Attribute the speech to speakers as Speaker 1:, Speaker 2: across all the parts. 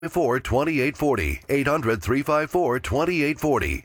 Speaker 1: 2840. 800-354-2840.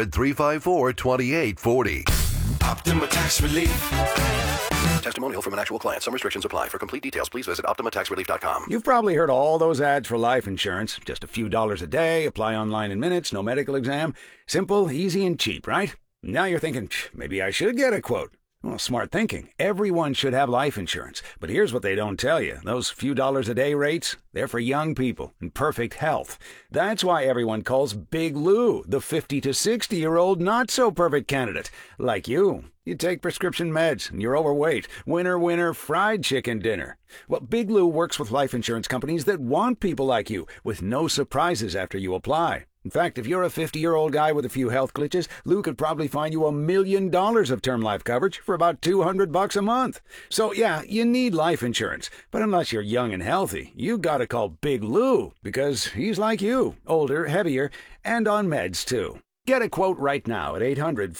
Speaker 1: 800-354-2840.
Speaker 2: Optima Tax Relief.
Speaker 1: Testimonial from an actual client. Some restrictions apply. For complete details, please visit OptimaTaxRelief.com.
Speaker 3: You've probably heard all those ads for life insurance. Just a few dollars a day, apply online in minutes, no medical exam. Simple, easy, and cheap, right? Now you're thinking, maybe I should get a quote. Well, smart thinking. Everyone should have life insurance. But here's what they don't tell you. Those few dollars a day rates, they're for young people in perfect health. That's why everyone calls Big Lou the 50 to 60-year-old not-so-perfect candidate. Like you. You take prescription meds and you're overweight. Winner, winner, fried chicken dinner. Well, Big Lou works with life insurance companies that want people like you, with no surprises after you apply. In fact, if you're a 50-year-old guy with a few health glitches, Lou could probably find you $1 million of term life coverage for about $200 a month. So yeah, you need life insurance. But unless you're young and healthy, you gotta call Big Lou, because he's like you, older, heavier, and on meds too. Get a quote right now at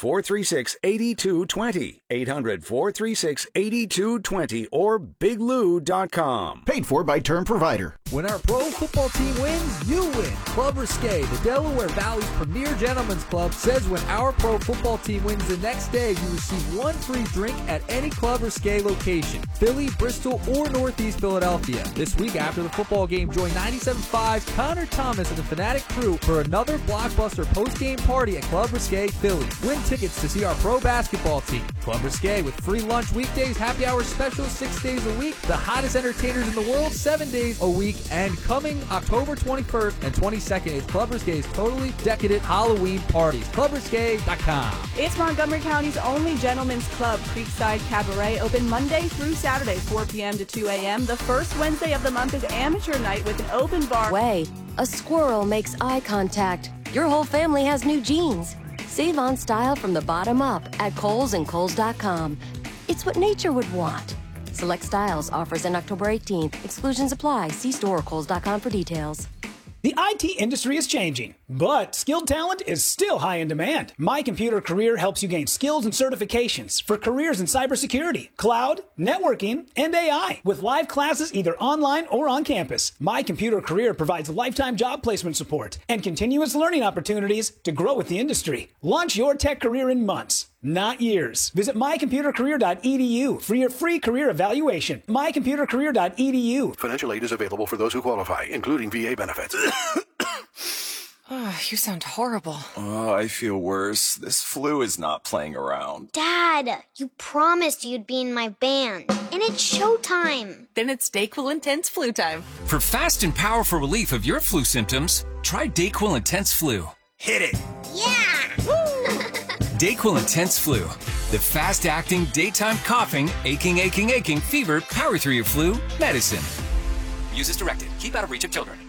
Speaker 3: 800-436-8220, 800-436-8220, or biglou.com.
Speaker 4: Paid for by Term Provider.
Speaker 5: When our pro football team wins, you win. Club Risque, the Delaware Valley's premier gentlemen's club, says when our pro football team wins the next day, you receive one free drink at any Club Risque location, Philly, Bristol, or Northeast Philadelphia. This week after the football game, join 97.5's Connor Thomas and the Fanatic crew for another blockbuster post-game party at Club Risque Philly. Win tickets to see our pro basketball team. Club Risque with free lunch weekdays, happy hour specials 6 days a week, the hottest entertainers in the world 7 days a week, and coming October 21st and 22nd is Club Risque's totally decadent Halloween parties. ClubRisque.com.
Speaker 6: It's Montgomery County's only gentlemen's club, Creekside Cabaret, open Monday through Saturday, 4 p.m. to 2 a.m. The first Wednesday of the month is amateur night with an open bar.
Speaker 7: A squirrel makes eye contact. Your whole family has new jeans. Save on style from the bottom up at Kohl's and Kohl's.com. It's what nature would want. Select styles offers in October 18th. Exclusions apply. See store or Kohl's.com for details.
Speaker 8: The IT industry is changing, but skilled talent is still high in demand. My Computer Career helps you gain skills and certifications for careers in cybersecurity, cloud, networking, and AI, with live classes either online or on campus. My Computer Career provides lifetime job placement support and continuous learning opportunities to grow with the industry. Launch your tech career in months, not years. Visit mycomputercareer.edu for your free career evaluation. mycomputercareer.edu.
Speaker 1: Financial aid is available for those who qualify, including VA benefits.
Speaker 9: Oh, you sound horrible.
Speaker 10: Oh, I feel worse. This flu is not playing around.
Speaker 11: Dad, you promised you'd be in my band, and it's showtime.
Speaker 9: Then it's DayQuil Intense Flu time.
Speaker 12: For fast and powerful relief of your flu symptoms, try DayQuil Intense Flu.
Speaker 10: Hit it.
Speaker 11: Yeah!
Speaker 12: DayQuil Intense Flu. The fast-acting, daytime coughing, aching, fever, power through your flu medicine. Use as directed. Keep out of reach of children.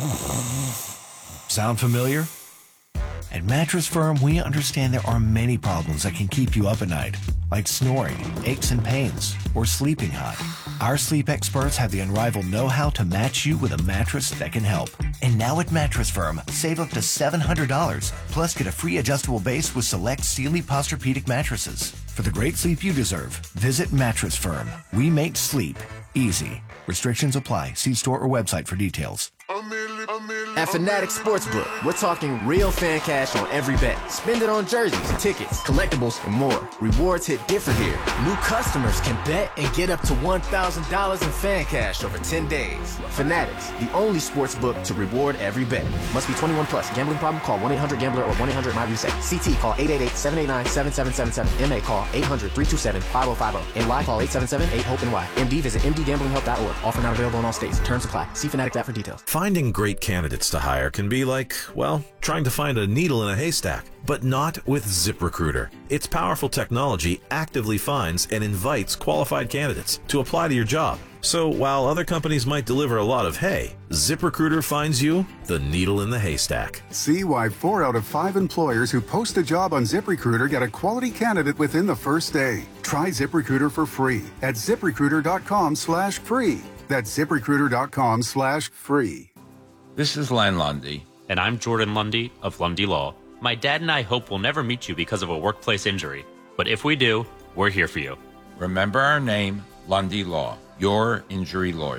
Speaker 13: Sound familiar? At Mattress Firm, we understand there are many problems that can keep you up at night, like snoring, aches and pains, or sleeping hot. Our sleep experts have the unrivaled know-how to match you with a mattress that can help. And now at Mattress Firm, save up to $700, plus get a free adjustable base with select Sealy Posturepedic mattresses. For the great sleep you deserve, visit Mattress Firm. We make sleep easy. Restrictions apply. See store or website for details.
Speaker 14: At Fanatic Sportsbook, we're talking real fan cash on every bet. Spend it on jerseys, tickets, collectibles, and more. Rewards hit different here. New customers can bet and get up to $1,000 in fan cash over 10 days. Fanatics, the only sportsbook to reward every bet. Must be 21 plus. Gambling problem? Call 1-800-GAMBLER or 1-800-MY-RESET. CT call 888-789-7777. MA call 800-327-5050. And live call 877-8-HOPE-NY. MD visit mdgamblinghelp.org. Offer not available in all states. Terms apply. See Fanatic app for details.
Speaker 15: Finding great candidates to hire can be like, well, trying to find a needle in a haystack, but not with ZipRecruiter. Its powerful technology actively finds and invites qualified candidates to apply to your job. So while other companies might deliver a lot of hay, ZipRecruiter finds you the needle in the haystack.
Speaker 16: See why 4 out of 5 employers who post a job on ZipRecruiter get a quality candidate within the first day. Try ZipRecruiter for free at ZipRecruiter.com/free. That's ZipRecruiter.com/free.
Speaker 17: This is Len Lundy.
Speaker 18: And I'm Jordan Lundy of Lundy Law. My dad and I hope we'll never meet you because of a workplace injury. But if we do, we're here for you.
Speaker 17: Remember our name, Lundy Law, your injury lawyer.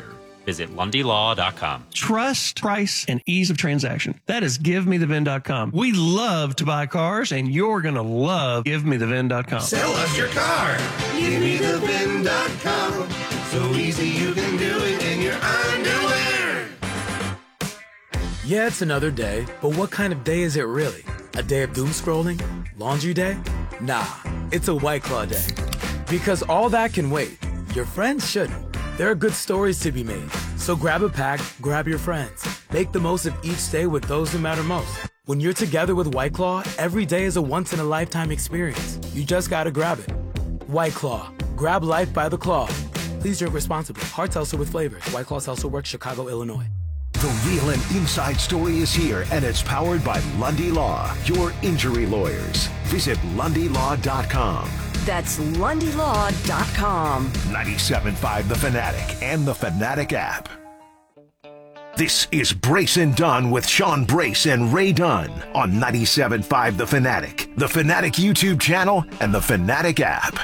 Speaker 18: Visit LundyLaw.com.
Speaker 4: Trust, price, and ease of transaction. That is GiveMeTheVin.com. We love to buy cars, and you're going to love GiveMeTheVin.com.
Speaker 2: Sell us your car. GiveMeTheVin.com. So easy you can do it in your underwear.
Speaker 19: Yeah, it's another day, but what kind of day is it really? A day of doom scrolling? Laundry day? Nah, it's a White Claw day. Because all that can wait. Your friends shouldn't. There are good stories to be made. So grab a pack, grab your friends. Make the most of each day with those who matter most. When you're together with White Claw, every day is a once-in-a-lifetime experience. You just gotta grab it. White Claw. Grab life by the claw. Please drink responsibly. Hard seltzer with flavors. White Claw Seltzer Works, Chicago, Illinois.
Speaker 20: The real and inside story is here, and it's powered by Lundy Law, your injury lawyers. Visit LundyLaw.com.
Speaker 21: That's LundyLaw.com.
Speaker 20: 97.5 The Fanatic and the Fanatic app. This is Brace and Dunn with Sean Brace and Ray Dunn on 97.5 The Fanatic YouTube channel, and the Fanatic app.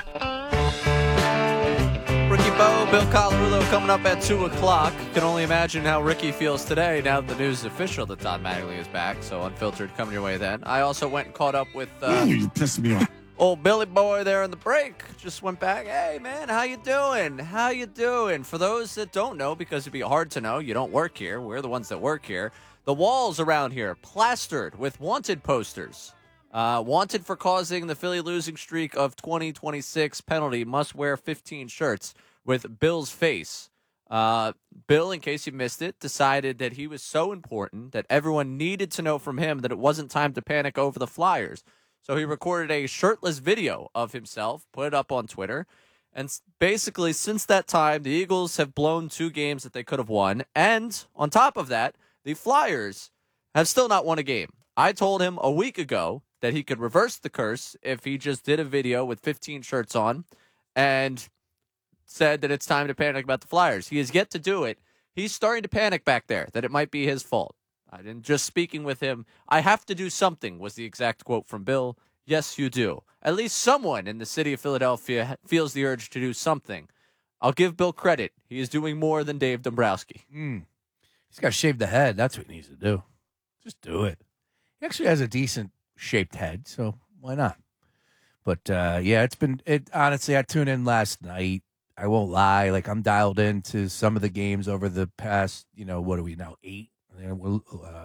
Speaker 22: Ricky Bo, Bill Colarulo coming up at 2 o'clock. Can only imagine how Ricky feels today now that the news is official that Don Mattingly is back. So Unfiltered coming your way then. I also went and caught up with...
Speaker 2: you pissed me off.
Speaker 22: Old Billy Boy there in the break. Just went back. Hey, man, how you doing? How you doing? For those that don't know, because it'd be hard to know, you don't work here. We're the ones that work here. The walls around here plastered with wanted posters. Wanted for causing the Philly losing streak of 2026 penalty. Must wear 15 shirts with Bill's face. Bill, in case you missed it, decided that he was so important that everyone needed to know from him that it wasn't time to panic over the Flyers. So he recorded a shirtless video of himself, put it up on Twitter, and basically since that time, the Eagles have blown 2 games that they could have won, and on top of that, the Flyers have still not won a game. I told him a week ago that he could reverse the curse if he just did a video with 15 shirts on and said that it's time to panic about the Flyers. He has yet to do it. He's starting to panic back there, that it might be his fault. And just speaking with him, I have to do something, was the exact quote from Bill. Yes, you do. At least someone in the city of Philadelphia feels the urge to do something. I'll give Bill credit. He is doing more than Dave Dombrowski.
Speaker 23: He's got to shave the head. That's what he needs to do. Just do it. He actually has a decent shaped head, so why not? But, yeah, honestly, I tuned in last night. I won't lie. Like, I'm dialed into some of the games over the past, what are we now, 8? We'll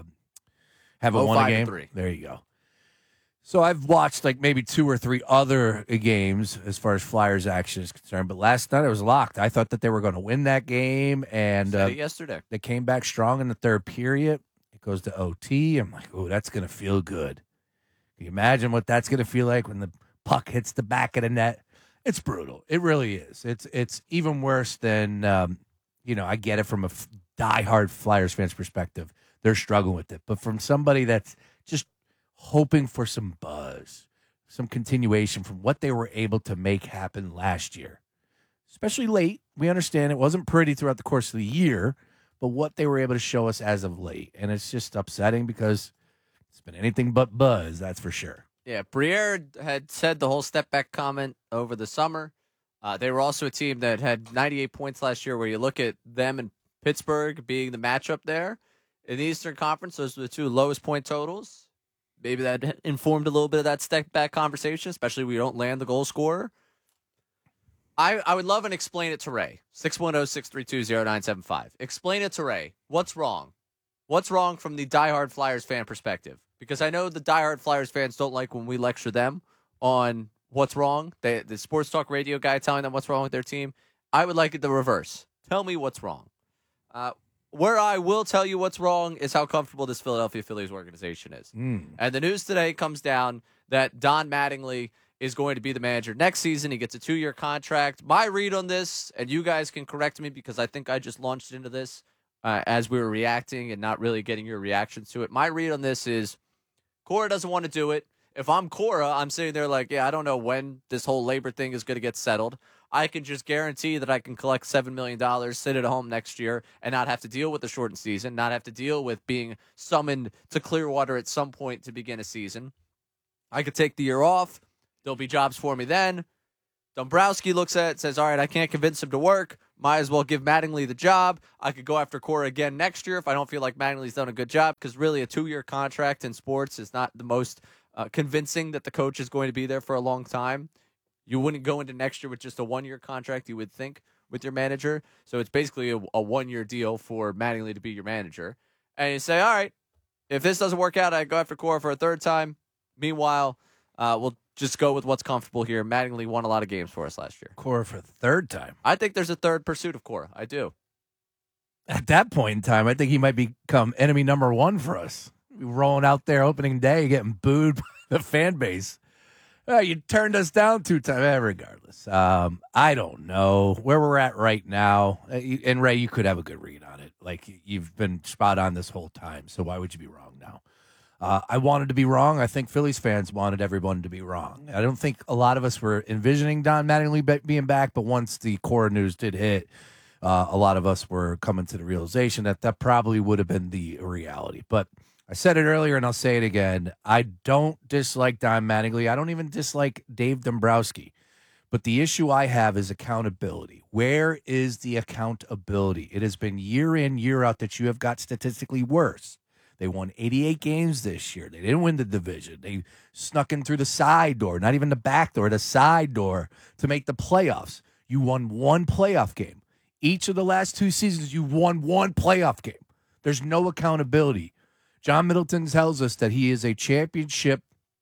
Speaker 23: haven't won a game.
Speaker 22: 5-3.
Speaker 23: There you go. So I've watched like maybe 2 or 3 other games as far as Flyers action is concerned. But last night I was locked. I thought that they were going to win that game, and
Speaker 22: yesterday
Speaker 23: they came back strong in the third period. It goes to OT. I'm like, oh, that's going to feel good. Can you imagine what that's going to feel like when the puck hits the back of the net? It's brutal. It really is. It's even worse than I get it from a diehard Flyers fans perspective. They're struggling with it. But from somebody that's just hoping for some buzz, some continuation from what they were able to make happen last year, especially late. We understand it wasn't pretty throughout the course of the year, but what they were able to show us as of late. And it's just upsetting because it's been anything but buzz, that's for sure.
Speaker 22: Yeah, Briere had said the whole step back comment over the summer. They were also a team that had 98 points last year, where you look at them and Pittsburgh being the matchup there. In the Eastern Conference, those were the 2 lowest point totals. Maybe that informed a little bit of that step-back conversation, especially when you don't land the goal scorer. I would love an explain it to Ray. 610-632-0975. Explain it to Ray. What's wrong? What's wrong from the diehard Flyers fan perspective? Because I know the diehard Flyers fans don't like when we lecture them on what's wrong. The sports talk radio guy telling them what's wrong with their team. I would like it the reverse. Tell me what's wrong. Where I will tell you what's wrong is how comfortable this Philadelphia Phillies organization is. And the news today comes down that Don Mattingly is going to be the manager next season. He gets a 2-year contract. My read on this, and you guys can correct me because I think I just launched into this as we were reacting and not really getting your reactions to it. My read on this is Cora doesn't want to do it. If I'm Cora, I'm sitting there like, yeah, I don't know when this whole labor thing is going to get settled. I can just guarantee that I can collect $7 million, sit at home next year, and not have to deal with the shortened season, not have to deal with being summoned to Clearwater at some point to begin a season. I could take the year off. There'll be jobs for me then. Dombrowski looks at it, says, all right, I can't convince him to work. might as well give Mattingly the job. I could go after Cora again next year if I don't feel like Mattingly's done a good job, because really a 2-year contract in sports is not the most convincing that the coach is going to be there for a long time. You wouldn't go into next year with just a 1-year contract, you would think, with your manager. So it's basically a 1-year deal for Mattingly to be your manager. And you say, all right, if this doesn't work out, I go after Cora for a third time. Meanwhile, we'll just go with what's comfortable here. Mattingly won a lot of games for us last year.
Speaker 23: Cora for the third time.
Speaker 22: I think there's a third pursuit of Cora. I do.
Speaker 23: At that point in time, I think he might become enemy number one for us. Rolling out there opening day, getting booed by the fan base. You turned us down 2 times. Regardless, I don't know where we're at right now. And Ray, you could have a good read on it. Like, you've been spot on this whole time, so why would you be wrong now? I wanted to be wrong. I think Phillies fans wanted everyone to be wrong. I don't think a lot of us were envisioning Don Mattingly being back, but once the Cora news did hit, a lot of us were coming to the realization that probably would have been the reality. But I said it earlier, and I'll say it again. I don't dislike Don Mattingly. I don't even dislike Dave Dombrowski. But the issue I have is accountability. Where is the accountability? It has been year in, year out that you have got statistically worse. They won 88 games this year. They didn't win the division. They snuck in through the side door, not even the back door, the side door to make the playoffs. You won 1 playoff game. Each of the last 2 seasons, you won 1 playoff game. There's no accountability. John Middleton tells us that he is a championship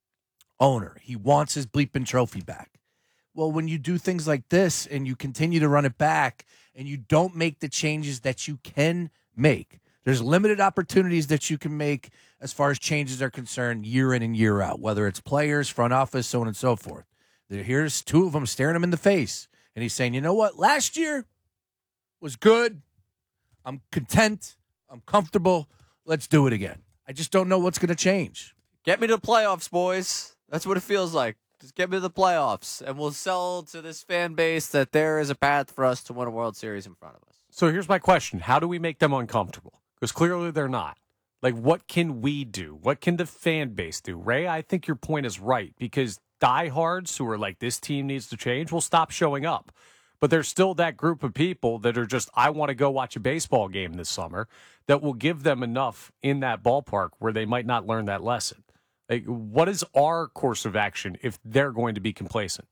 Speaker 23: owner. He wants his bleeping trophy back. Well, when you do things like this and you continue to run it back and you don't make the changes that you can make, there's limited opportunities that you can make as far as changes are concerned year in and year out, whether it's players, front office, so on and so forth. Here's 2 of them staring him in the face, and he's saying, you know what, last year was good. I'm content. I'm comfortable. Let's do it again. I just don't know what's going to change.
Speaker 22: Get me to the playoffs, boys. That's what it feels like. Just get me to the playoffs, and we'll sell to this fan base that there is a path for us to win a World Series in front of us.
Speaker 3: So here's my question. How do we make them uncomfortable? Because clearly they're not. Like, what can we do? What can the fan base do? Ray, I think your point is right, because diehards who are like, this team needs to change, will stop showing up. But there's still that group of people that are just, I want to go watch a baseball game this summer, that will give them enough in that ballpark where they might not learn that lesson. Like, what is our course of action if they're going to be complacent?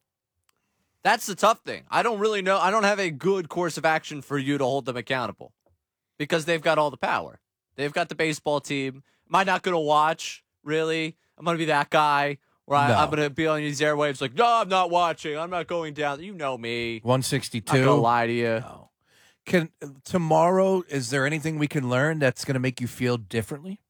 Speaker 22: That's the tough thing. I don't really know. I don't have a good course of action for you to hold them accountable, because they've got all the power. They've got the baseball team. Am I not going to watch, really? I'm going to be that guy where I'm going to be on these airwaves like, no, I'm not watching. I'm not going down. You know me.
Speaker 23: 162.
Speaker 22: I'm not going to lie to you.
Speaker 23: No. Tomorrow, is there anything we can learn that's going to make you feel differently?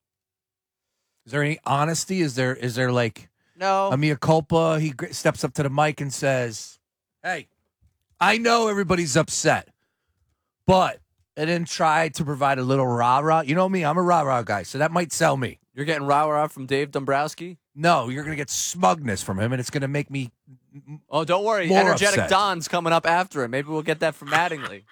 Speaker 23: Is there any honesty? Is there like
Speaker 22: no
Speaker 23: a mea culpa? He steps up to the mic and says, hey, I know everybody's upset, but... and then try to provide a little rah-rah. You know me, I'm a rah-rah guy, so that might sell me.
Speaker 22: You're getting rah-rah from Dave Dombrowski?
Speaker 23: No, you're going to get smugness from him, and it's going to make me
Speaker 22: Oh, don't worry.
Speaker 23: more
Speaker 22: Energetic
Speaker 23: upset.
Speaker 22: Don's coming up after him. Maybe we'll get that from Mattingly.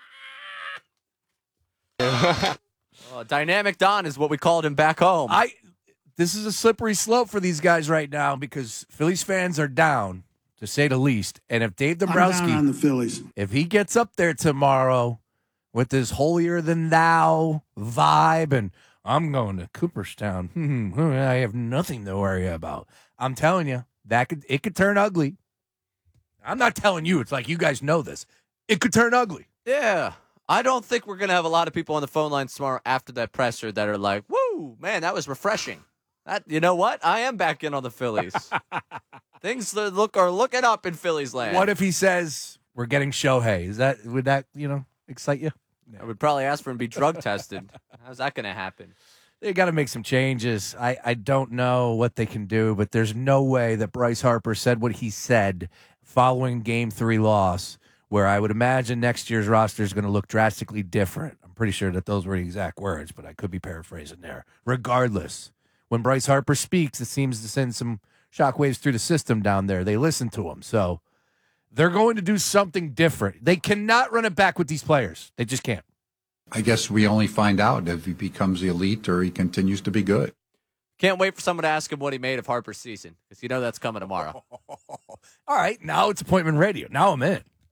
Speaker 22: Dynamic Don is what we called him back home.
Speaker 23: This is a slippery slope for these guys right now, because Phillies fans are down, to say the least. And if Dave Dombrowski,
Speaker 5: I'm down on the Phillies.
Speaker 23: If he gets up there tomorrow with this holier-than-thou vibe, and I'm going to Cooperstown, I have nothing to worry about. I'm telling you, it could turn ugly. I'm not telling you. It's like you guys know this. It could turn ugly.
Speaker 22: Yeah. I don't think we're going to have a lot of people on the phone lines tomorrow after that presser that are like, woo, man, that was refreshing. You know what? I am back in on the Phillies. Things are looking up in Phillies land.
Speaker 23: What if he says, we're getting Shohei? Would that excite you?
Speaker 22: I would probably ask for him to be drug tested. How's that going to happen?
Speaker 23: They got to make some changes. I don't know what they can do, but there's no way that Bryce Harper said what he said following Game 3 loss, where I would imagine next year's roster is going to look drastically different. I'm pretty sure that those were the exact words, but I could be paraphrasing there. Regardless, when Bryce Harper speaks, it seems to send some shockwaves through the system down there. They listen to him, so they're going to do something different. They cannot run it back with these players. They just can't.
Speaker 5: I guess we only find out if he becomes elite or he continues to be good.
Speaker 22: Can't wait for someone to ask him what he made of Harper's season, because you know that's coming tomorrow.
Speaker 23: All right, now it's appointment radio. Now I'm in.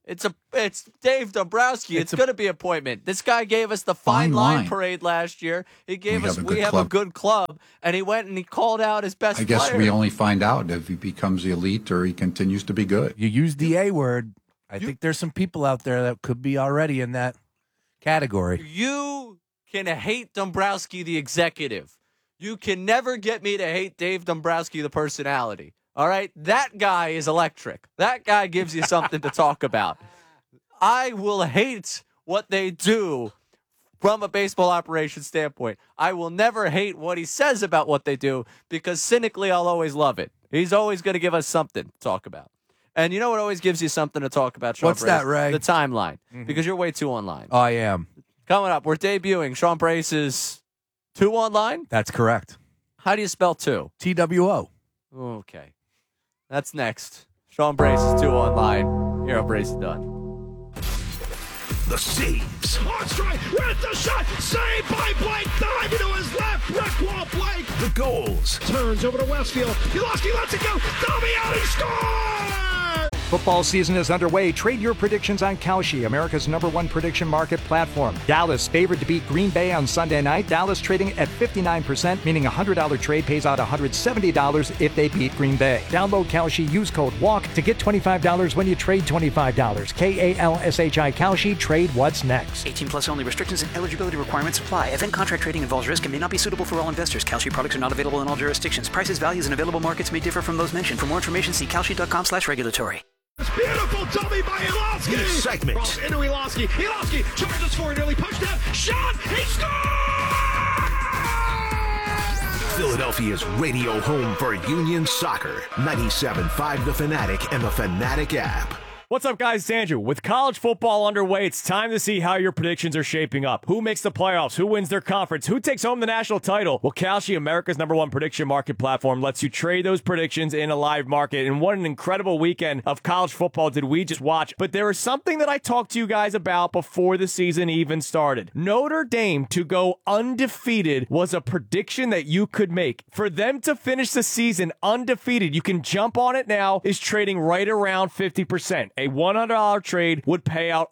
Speaker 22: It's Dave Dombrowski. It's going to be appointment. This guy gave us the fine line parade last year. He gave us we have a good club, and he went and he called out his best player.
Speaker 5: I guess we only find out if he becomes the elite or he continues to be good.
Speaker 23: You use the A word. I think there's some people out there that could be already in that category.
Speaker 22: You can hate Dombrowski, the executive. You can never get me to hate Dave Dombrowski, the personality. All right? That guy is electric. That guy gives you something to talk about. I will hate what they do from a baseball operation standpoint. I will never hate what he says about what they do because cynically I'll always love it. He's always going to give us something to talk about. And you know what always gives you something to talk about, Sean
Speaker 23: What's
Speaker 22: Brace?
Speaker 23: that, Ray?
Speaker 22: The timeline. Because you're way too online.
Speaker 23: Oh, I am.
Speaker 22: Coming up, we're debuting Sean Brace's 2 online.
Speaker 23: That's correct.
Speaker 3: How do you spell 2?
Speaker 23: TWO.
Speaker 22: Okay. That's next. Sean Brace's 2 online. Here on Brace is Done.
Speaker 20: The saves. On strike with the shot. Saved by Blake. Diving to his left. Brick wall Blake. The goals. Turns over to Westfield. Pulaski lets it go. Damiani scores!
Speaker 6: Football season is underway. Trade your predictions on Kalshi, America's #1 prediction market platform. Dallas favored to beat Green Bay on Sunday night. Dallas trading at 59%, meaning a $100 trade pays out $170 if they beat Green Bay. Download Kalshi, use code WALK to get $25 when you trade $25. KALSHI Kalshi, trade what's next.
Speaker 7: 18 plus only. Restrictions and eligibility requirements apply. Event contract trading involves risk and may not be suitable for all investors. Kalshi products are not available in all jurisdictions. Prices, values, and available markets may differ from those mentioned. For more information, see kalshi.com/regulatory.
Speaker 20: It's beautiful dummy by Ilofsky. New segment. Cross into Ilofsky. Ilofsky charges for an early touchdown. Shot. He scores! Philadelphia's radio home for Union Soccer. 97.5 The Fanatic and the Fanatic app.
Speaker 8: What's up, guys? It's Andrew. With college football underway, it's time to see how your predictions are shaping up. Who makes the playoffs? Who wins their conference? Who takes home the national title? Well, Kalshi, America's #1 prediction market platform, lets you trade those predictions in a live market. And what an incredible weekend of college football did we just watch. But there is something that I talked to you guys about before the season even started. Notre Dame to go undefeated was a prediction that you could make. For them to finish the season undefeated, you can jump on it now, is trading right around 50%. A $100 trade would pay out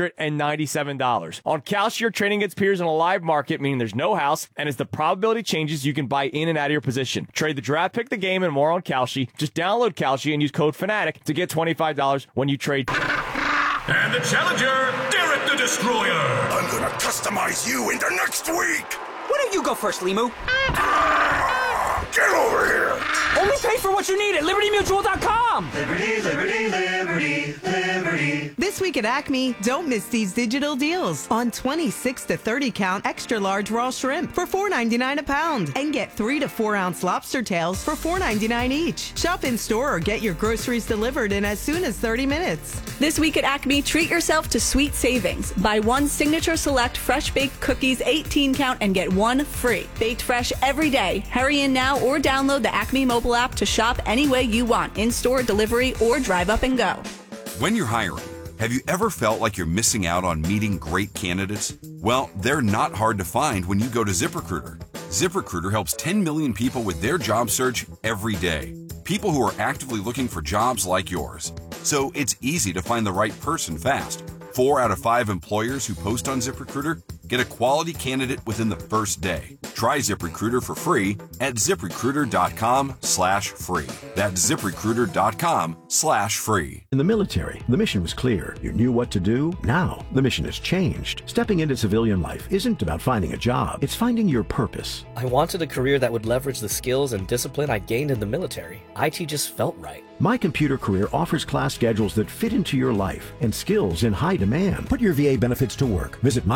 Speaker 8: $197. On Kalshi, you're trading against peers in a live market, meaning there's no house, and as the probability changes, you can buy in and out of your position. Trade the draft, pick the game, and more on Kalshi. Just download Kalshi and use code FANATIC to get $25 when you trade.
Speaker 20: And the challenger, Derek the Destroyer.
Speaker 2: I'm gonna customize you into next week.
Speaker 24: Why don't you go first, Limu?
Speaker 2: Get over here.
Speaker 24: Only pay for what you need at LibertyMutual.com.
Speaker 2: Liberty, liberty, liberty, liberty.
Speaker 25: This week at Acme, don't miss these digital deals on 26 to 30 count extra large raw shrimp for $4.99 a pound, and get 3 to 4 ounce lobster tails for $4.99 each. Shop in store or get your groceries delivered in as soon as 30 minutes.
Speaker 26: This week at Acme, treat yourself to sweet savings. Buy 1 Signature Select fresh baked cookies 18 count and get 1 free. Baked fresh every day. Hurry in now or download the Acme mobile app to shop any way you want, in-store, delivery, or drive up and go.
Speaker 27: When you're hiring, have you ever felt like you're missing out on meeting great candidates? Well, they're not hard to find when you go to ZipRecruiter. ZipRecruiter helps 10 million people with their job search every day. People who are actively looking for jobs like yours. So it's easy to find the right person fast. 4 out of 5 employers who post on ZipRecruiter get a quality candidate within the first day. Try ZipRecruiter for free at ZipRecruiter.com/free. That's ZipRecruiter.com/free.
Speaker 28: In the military, the mission was clear. You knew what to do. Now, the mission has changed. Stepping into civilian life isn't about finding a job. It's finding your purpose.
Speaker 29: I wanted a career that would leverage the skills and discipline I gained in the military. IT just felt right.
Speaker 28: My Computer Career offers class schedules that fit into your life and skills in high demand. Put your VA benefits to work. Visit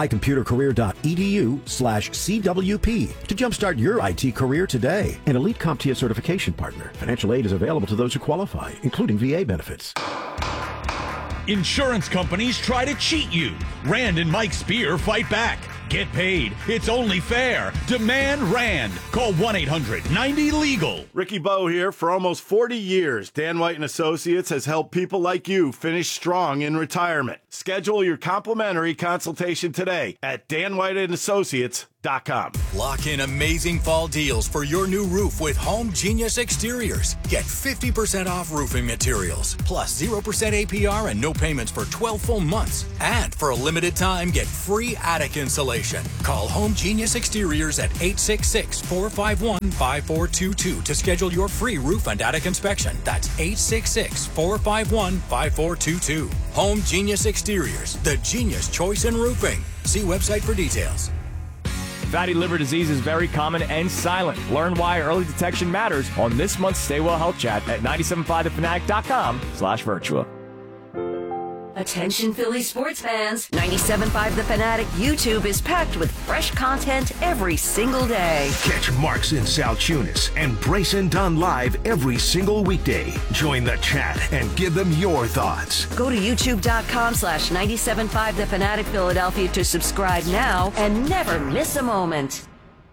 Speaker 28: mycomputercareer.edu/CWP to jumpstart your IT career today. An elite CompTIA certification partner. Financial aid is available to those who qualify, including VA benefits.
Speaker 30: Insurance companies try to cheat you. Rand and Mike Spear fight back. Get paid. It's only fair. Demand Rand. Call 1-800-90-LEGAL.
Speaker 31: Ricky Bowe here. For almost 40 years, Dan White & Associates has helped people like you finish strong in retirement. Schedule your complimentary consultation today at danwhiteandassociates.com.
Speaker 1: Lock in amazing fall deals for your new roof with Home Genius Exteriors. Get 50% off roofing materials, plus 0% APR and no payments for 12 full months. And for a limited time, get free attic insulation. Call Home Genius Exteriors at 866-451-5422 to schedule your free roof and attic inspection. That's 866-451-5422. Home Genius Exteriors, the genius choice in roofing. See website for details.
Speaker 8: Fatty liver disease is very common and silent. Learn why early detection matters on this month's Stay Well Health Chat at 975thefanatic.com/virtua.
Speaker 21: Attention Philly sports fans. 97.5 The Fanatic YouTube is packed with fresh content every single day.
Speaker 20: Catch Marks and Salchunas and Brace and Dunn live every single weekday. Join the chat and give them your thoughts.
Speaker 21: Go to youtube.com/975 The Fanatic Philadelphia to subscribe now and never miss a moment.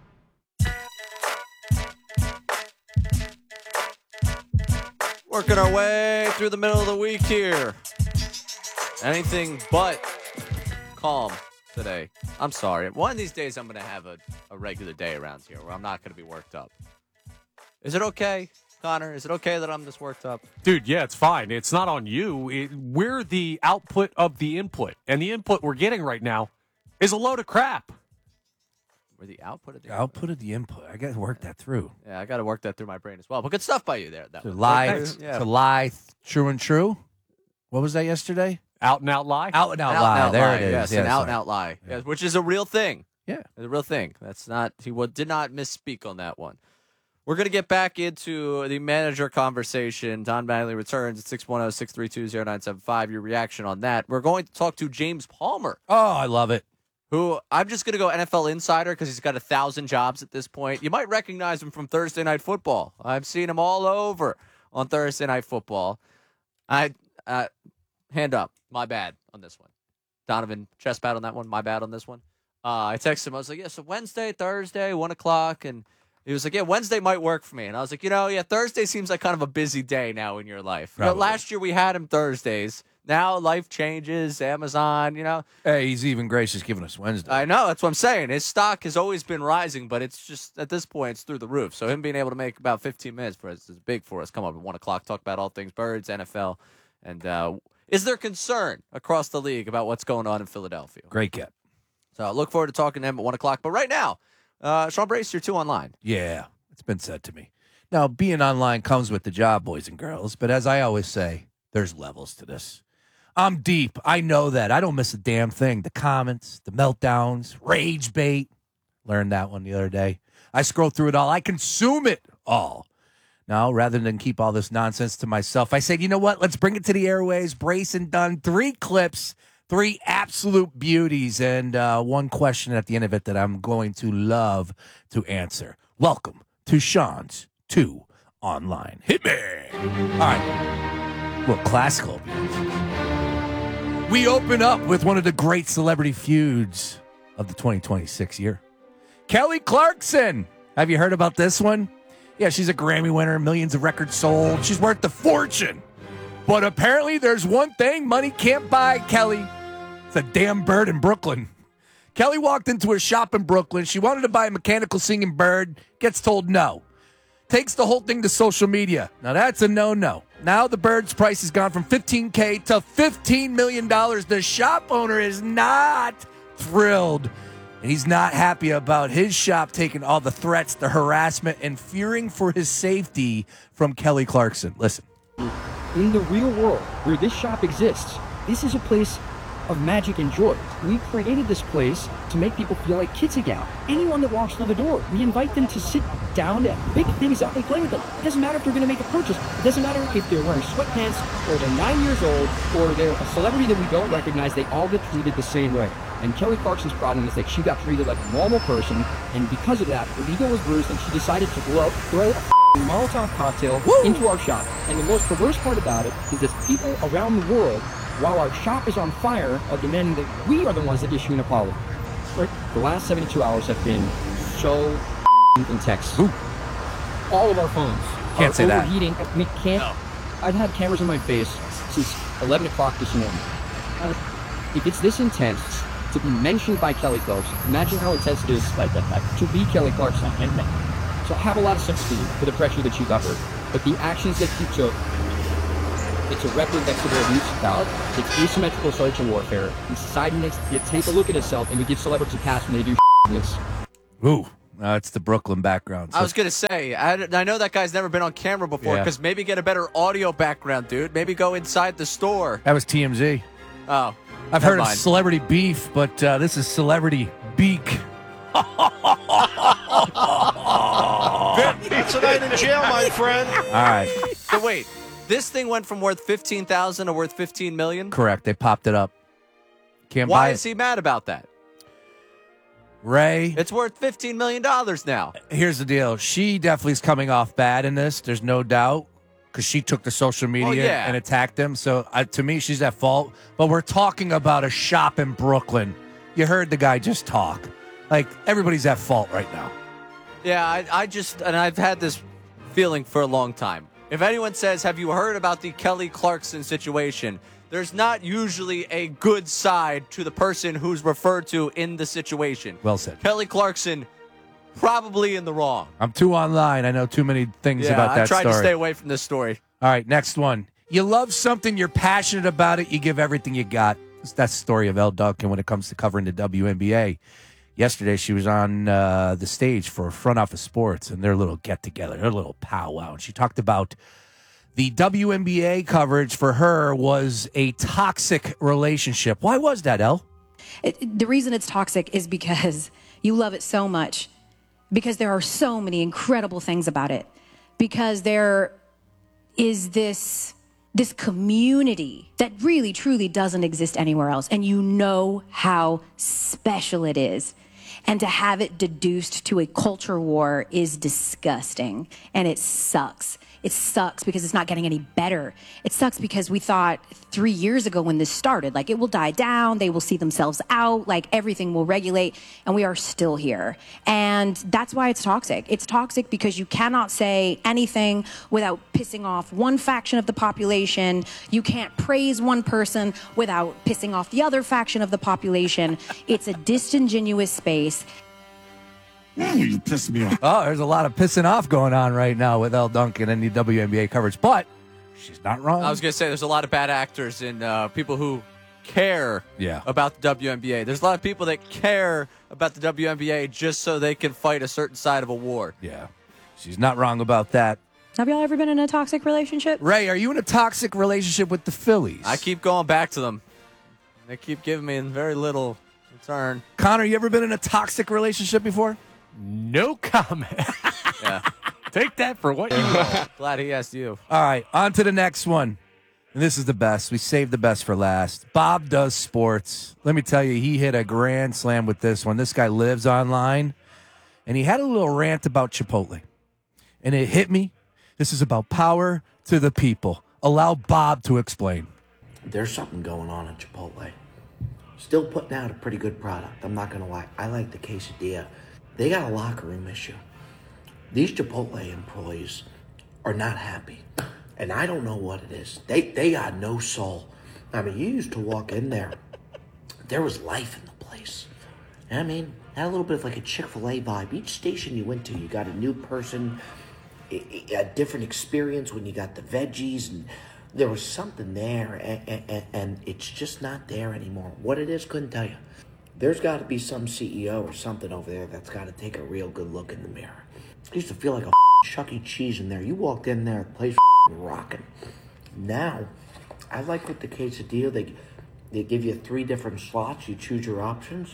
Speaker 22: Working our way through the middle of the week here. Anything but calm today. I'm sorry. One of these days I'm going to have a regular day around here where I'm not going to be worked up. Is it okay, Connor? Is it okay that I'm this worked up?
Speaker 3: Dude, yeah, it's fine. It's not on you. We're the output of the input. And the input we're getting right now is a load of crap.
Speaker 22: We're the output of the
Speaker 23: output of the input. I got to work that through.
Speaker 22: Yeah, I got to work that through my brain as well. But good stuff by you there.
Speaker 23: To lie, true and true. What was that yesterday?
Speaker 3: Out and out lie?
Speaker 23: Out and out lie. There it is.
Speaker 22: Yes, an out and out lie.
Speaker 23: Yeah.
Speaker 22: Yes, which is a real thing.
Speaker 23: Yeah.
Speaker 22: It's a real thing. That's not, did not misspeak on that one. We're going to get back into the manager conversation. Don Mattingly returns at 610-632-0975. Your reaction on that. We're going to talk to James Palmer.
Speaker 23: Oh, I love it.
Speaker 22: Who, I'm just going to go NFL Insider because he's got 1,000 jobs at this point. You might recognize him from Thursday Night Football. I've seen him all over on Thursday Night Football. Hand up. My bad on this one. Donovan, chest pad on that one. My bad on this one. I texted him. I was like, yeah, so Wednesday, Thursday, 1 o'clock. And he was like, yeah, Wednesday might work for me. And I was like, Thursday seems like kind of a busy day now in your life. Last year we had him Thursdays. Now life changes. Amazon,
Speaker 23: Hey, he's even gracious giving us Wednesday.
Speaker 22: I know. That's what I'm saying. His stock has always been rising, but it's just, at this point, it's through the roof. So him being able to make about 15 minutes for us is big for us. Come up at 1 o'clock, talk about all things Birds, NFL, and is there concern across the league about what's going on in Philadelphia?
Speaker 23: Great get.
Speaker 22: So I look forward to talking to him at 1 o'clock. But right now, Sean Brace, you're 2 online.
Speaker 23: Yeah, it's been said to me. Now, being online comes with the job, boys and girls. But as I always say, there's levels to this. I'm deep. I know that. I don't miss a damn thing. The comments, the meltdowns, rage bait. Learned that one the other day. I scroll through it all. I consume it all. Now, rather than keep all this nonsense to myself, I said, you know what? Let's bring it to the airways. Brace and Dunn. 3 clips, 3 absolute beauties, and one question at the end of it that I'm going to love to answer. Welcome to Sean's 2 Online. Hit me. All right. Well, classical. We open up with one of the great celebrity feuds of the 2026 year. Kelly Clarkson. Have you heard about this one? Yeah, she's a Grammy winner, millions of records sold. She's worth a fortune. But apparently there's one thing money can't buy Kelly. It's a damn bird in Brooklyn. Kelly walked into a shop in Brooklyn. She wanted to buy a mechanical singing bird. Gets told no. Takes the whole thing to social media. Now that's a no-no. Now the bird's price has gone from $15K to $15 million. The shop owner is not thrilled. And he's not happy about his shop taking all the threats, the harassment, and fearing for his safety from Kelly Clarkson. Listen.
Speaker 9: In the real world, where this shop exists, this is a place of magic and joy. We created this place to make people feel like kids again. Anyone that walks through the door, we invite them to sit down and pick things up and play with them. It doesn't matter if they're going to make a purchase. It doesn't matter if they're wearing sweatpants or they're 9 years old or they're a celebrity that we don't recognize. They all get treated the same way. And Kelly Clarkson's problem is that she got treated like a normal person, and because of that, her ego was bruised, and she decided to throw a Molotov cocktail into our shop. And the most perverse part about it is that people around the world, while our shop is on fire, are demanding that we are the ones that issue an apology. Right? The last 72 hours have been so intense. All of our phones
Speaker 23: Can't say that.
Speaker 9: overheating. I mean, I've had cameras in my face since 11 o'clock this morning. If it's this intense, to be mentioned by Kelly Clarkson. Imagine how intense it is to be Kelly Clarkson and men. So I have a lot of sympathy for the pressure that you covered, but the actions that you took, it's a record that's of abuse of power. It's asymmetrical social warfare. And society needs to take a look at itself, and we give celebrities a pass when they do this.
Speaker 23: Ooh, it's the Brooklyn background.
Speaker 22: I was going to say, I know that guy's never been on camera before, because maybe get a better audio background, dude. Maybe go inside the store.
Speaker 23: That was TMZ.
Speaker 22: Oh.
Speaker 23: I've heard of celebrity beef, but this is celebrity beak.
Speaker 4: That's a night in jail, my friend.
Speaker 23: All right.
Speaker 22: So wait, this thing went from worth $15,000 to worth $15 million?
Speaker 23: Correct. They popped it up. Can't buy
Speaker 22: Why
Speaker 23: it.
Speaker 22: is he mad about that?
Speaker 23: Ray.
Speaker 22: It's worth $15 million now.
Speaker 23: Here's the deal. She definitely is coming off bad in this. There's no doubt. Because she took to social media and attacked him. So to me, she's at fault. But we're talking about a shop in Brooklyn. You heard the guy just talk. Like, everybody's at fault right now.
Speaker 22: Yeah, I've had this feeling for a long time. If anyone says, have you heard about the Kelly Clarkson situation? There's not usually a good side to the person who's referred to in the situation.
Speaker 23: Well said.
Speaker 22: Kelly Clarkson, probably in the wrong.
Speaker 23: I'm too online. I know too many things about that story.
Speaker 22: I tried to stay away from this story.
Speaker 23: All right, next one. You love something, you're passionate about it, you give everything you got. That's the story of Elle Duncan when it comes to covering the WNBA. Yesterday, she was on the stage for Front Office Sports and their little get-together, their little powwow. And she talked about the WNBA coverage for her was a toxic relationship. Why was that, Elle?
Speaker 10: The reason it's toxic is because you love it so much, because there are so many incredible things about it, because there is this community that really, truly doesn't exist anywhere else. And you know how special it is. And to have it deduced to a culture war is disgusting. And it sucks. It sucks because it's not getting any better. It sucks because we thought 3 years ago when this started, like, it will die down, they will see themselves out, like, everything will regulate, and we are still here. And that's why it's toxic. It's toxic because you cannot say anything without pissing off one faction of the population. You can't praise one person without pissing off the other faction of the population. It's a disingenuous space.
Speaker 23: You pissed me off. Oh, there's a lot of pissing off going on right now with Elle Duncan and the WNBA coverage, but she's not wrong.
Speaker 22: I was going to say there's a lot of bad actors and people who care about the WNBA. There's a lot of people that care about the WNBA just so they can fight a certain side of a war.
Speaker 23: Yeah, she's not wrong about that.
Speaker 10: Have y'all ever been in a toxic relationship?
Speaker 23: Ray, are you in a toxic relationship with the Phillies?
Speaker 22: I keep going back to them. They keep giving me very little return.
Speaker 23: Connor, you ever been in a toxic relationship before?
Speaker 3: No comment.
Speaker 22: Yeah.
Speaker 3: Take that for what you will.
Speaker 22: Glad he asked you.
Speaker 23: All right, on to the next one. And this is the best. We saved the best for last. Bob Does Sports. Let me tell you, he hit a grand slam with this one. This guy lives online, and he had a little rant about Chipotle. And it hit me. This is about power to the people. Allow Bob to explain.
Speaker 11: There's something going on at Chipotle. Still putting out a pretty good product. I'm not going to lie. I like the quesadilla. They got a locker room issue. These Chipotle employees are not happy. And I don't know what it is. They got no soul. I mean, you used to walk in there. There was life in the place. I mean, had a little bit of like a Chick-fil-A vibe. Each station you went to, you got a new person, a different experience when you got the veggies. And there was something there, and it's just not there anymore. What it is, couldn't tell you. There's got to be some CEO or something over there that's got to take a real good look in the mirror. I used to feel like a Chuck E. Cheese in there. You walked in there, the place rocking. Now, I like with the quesadilla, they give you 3 different slots. You choose your options.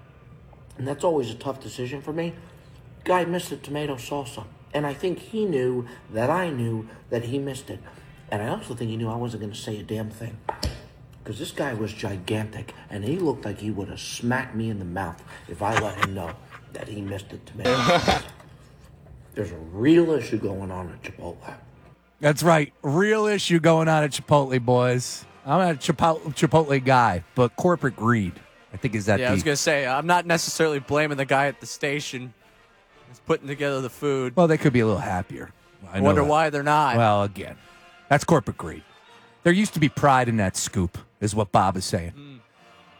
Speaker 11: And that's always a tough decision for me. Guy missed the tomato salsa. And I think he knew that I knew that he missed it. And I also think he knew I wasn't going to say a damn thing. Because this guy was gigantic, and he looked like he would have smacked me in the mouth if I let him know that he missed it to me. There's a real issue going on at Chipotle.
Speaker 23: That's right. Real issue going on at Chipotle, boys. I'm a Chipotle guy, but corporate greed, I think, is that
Speaker 22: I was going to say, I'm not necessarily blaming the guy at the station who's putting together the food.
Speaker 23: Well, they could be a little happier.
Speaker 22: I wonder why they're not.
Speaker 23: Well, again, that's corporate greed. There used to be pride in that scoop, is what Bob is saying.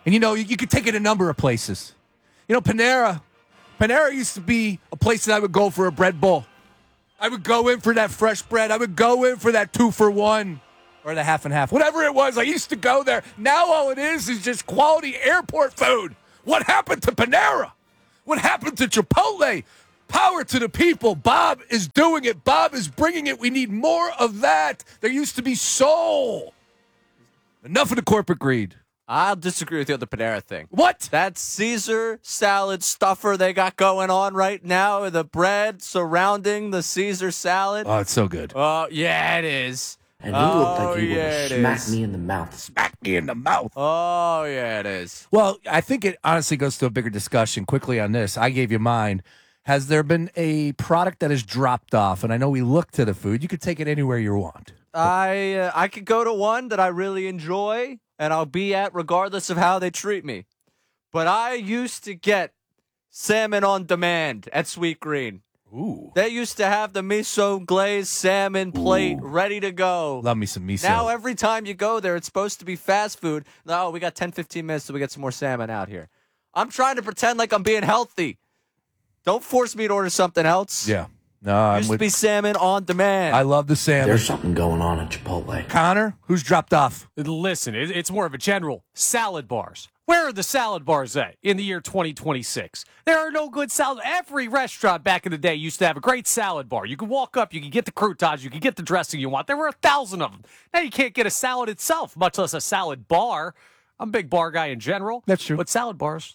Speaker 23: And, you could take it a number of places. Panera used to be a place that I would go for a bread bowl. I would go in for that fresh bread. I would go in for that 2-for-1 or the half and half. Whatever it was, I used to go there. Now all it is just quality airport food. What happened to Panera? What happened to Chipotle? Power to the people. Bob is doing it. Bob is bringing it. We need more of that. There used to be soul. Enough of the corporate greed.
Speaker 22: I'll disagree with you on the Panera thing.
Speaker 23: What?
Speaker 22: That Caesar salad stuffer they got going on right now, the bread surrounding the Caesar salad.
Speaker 23: Oh, it's so good.
Speaker 22: Oh, yeah, it is.
Speaker 11: And he looked like he would have smacked me in the mouth.
Speaker 23: Smack me in the mouth.
Speaker 22: Oh, yeah, it is.
Speaker 23: Well, I think it honestly goes to a bigger discussion quickly on this. I gave you mine. Has there been a product that has dropped off? And I know we look to the food. You could take it anywhere you want.
Speaker 22: I could go to one that I really enjoy, and I'll be at regardless of how they treat me. But I used to get salmon on demand at Sweet Green.
Speaker 23: Ooh.
Speaker 22: They used to have the miso glazed salmon plate ready to go.
Speaker 23: Love me some miso.
Speaker 22: Now every time you go there, it's supposed to be fast food. No, we got 10, 15 minutes till we get some more salmon out here. I'm trying to pretend like I'm being healthy. Don't force me to order something else.
Speaker 23: Yeah. No,
Speaker 22: Used to be salmon on demand.
Speaker 23: I love the salmon.
Speaker 11: There's something going on at Chipotle.
Speaker 23: Connor, who's dropped off?
Speaker 3: Listen, it's more of a general. Salad bars. Where are the salad bars at in the year 2026? There are no good salad. Every restaurant back in the day used to have a great salad bar. You could walk up, you could get the croutons, you could get the dressing you want. There were 1,000 of them. Now you can't get a salad itself, much less a salad bar. I'm a big bar guy in general.
Speaker 23: That's true.
Speaker 3: But salad bars,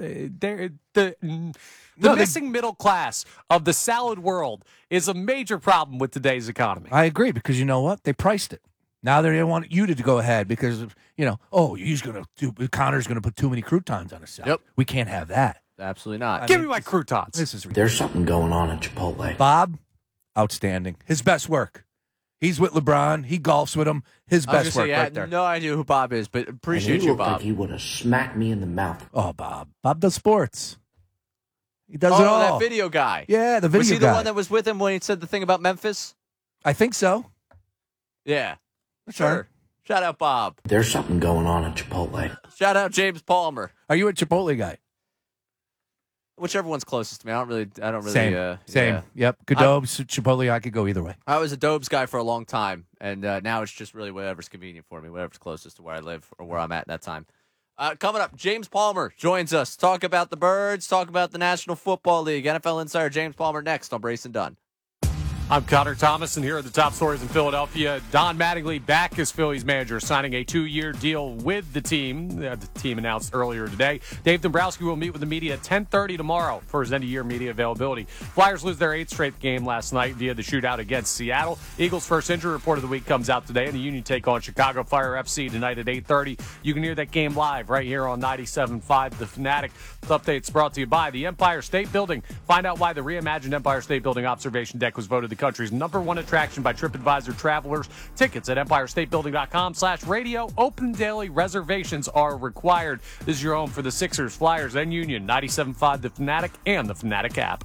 Speaker 3: the missing middle class of the salad world is a major problem with today's economy.
Speaker 23: I agree, because you know what? They priced it. Now they want you to go ahead because, Connor's going to put too many croutons on his salad.
Speaker 22: Yep.
Speaker 23: We can't have that.
Speaker 22: Absolutely not.
Speaker 3: Give me my croutons.
Speaker 23: This is ridiculous.
Speaker 11: There's something going on at Chipotle.
Speaker 23: Bob, outstanding. His best work. He's with LeBron. He golfs with him. His best work right there.
Speaker 22: I have no idea who Bob is, but appreciate
Speaker 11: and he
Speaker 22: you,
Speaker 11: looked
Speaker 22: Bob.
Speaker 11: like he would have smacked me in the mouth.
Speaker 23: Oh, Bob. Bob does sports. He does it all.
Speaker 22: That video guy.
Speaker 23: Yeah, the video guy.
Speaker 22: Was he the one that was with him when he said the thing about Memphis?
Speaker 23: I think so.
Speaker 22: Yeah.
Speaker 23: Sure.
Speaker 22: Sure. Shout out Bob.
Speaker 11: There's something going on at Chipotle.
Speaker 22: Shout out James Palmer.
Speaker 23: Are you a Chipotle guy?
Speaker 22: Whichever one's closest to me. I don't really.
Speaker 23: Same.
Speaker 22: Yeah.
Speaker 23: Yep. Godobes, Chipotle, I could go either way.
Speaker 22: I was a Dobes guy for a long time, and now it's just really whatever's convenient for me, whatever's closest to where I live or where I'm at that time. Coming up, James Palmer joins us. Talk about the Birds, talk about the National Football League. NFL insider James Palmer next on Brace and Dunn.
Speaker 3: I'm Connor Thomas, and here are the top stories in Philadelphia. Don Mattingly back as Phillies manager, signing a 2-year deal with the team. The team announced earlier today. Dave Dombrowski will meet with the media at 10:30 tomorrow for his end-of-year media availability. Flyers lose their 8th straight game last night via the shootout against Seattle. Eagles' first injury report of the week comes out today, and the Union take on Chicago Fire FC tonight at 8:30. You can hear that game live right here on 97.5 The Fanatic. This update's brought to you by the Empire State Building. Find out why the reimagined Empire State Building observation deck was voted the country's #1 attraction by TripAdvisor travelers. Tickets at EmpireStateBuilding.com/radio. Open daily reservations are required. This is your home for the Sixers, Flyers, and Union. 97.5 The Fanatic and the Fanatic app.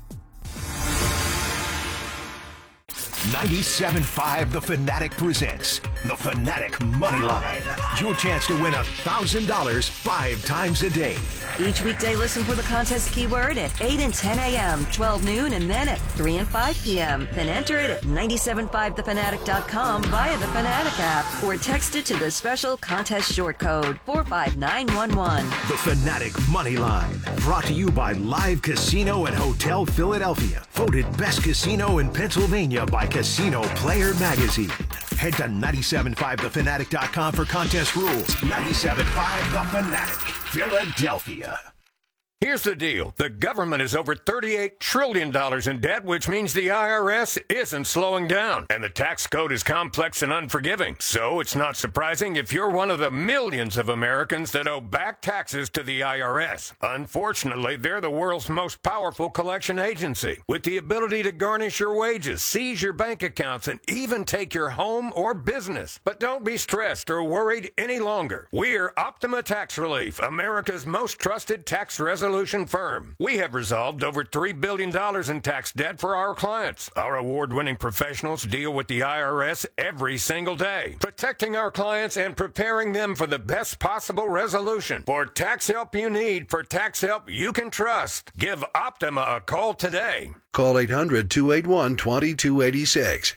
Speaker 20: 97.5 The Fanatic presents The Fanatic Moneyline. Your chance to win $1,000 5 times a day.
Speaker 21: Each weekday, listen for the contest keyword at 8 and 10 a.m., 12 noon, and then at 3 and 5 p.m. Then enter it at 975thefanatic.com via the Fanatic app or text it to the special contest short code 45911.
Speaker 20: The Fanatic Moneyline. Brought to you by Live Casino and Hotel Philadelphia. Voted best casino in Pennsylvania by Casino Player Magazine. Head to 975thefanatic.com for contest rules. 97.5 The Fanatic, Philadelphia.
Speaker 5: Here's the deal. The government is over $38 trillion in debt, which means the IRS isn't slowing down. And the tax code is complex and unforgiving. So it's not surprising if you're one of the millions of Americans that owe back taxes to the IRS. Unfortunately, they're the world's most powerful collection agency, with the ability to garnish your wages, seize your bank accounts, and even take your home or business. But don't be stressed or worried any longer. We're Optima Tax Relief, America's most trusted tax resolution resolution firm. We have resolved over $3 billion in tax debt for our clients. Our award-winning professionals deal with the IRS every single day, protecting our clients and preparing them for the best possible resolution. For tax help you need, for tax help you can trust, give Optima a call today.
Speaker 2: Call 800-281-2286.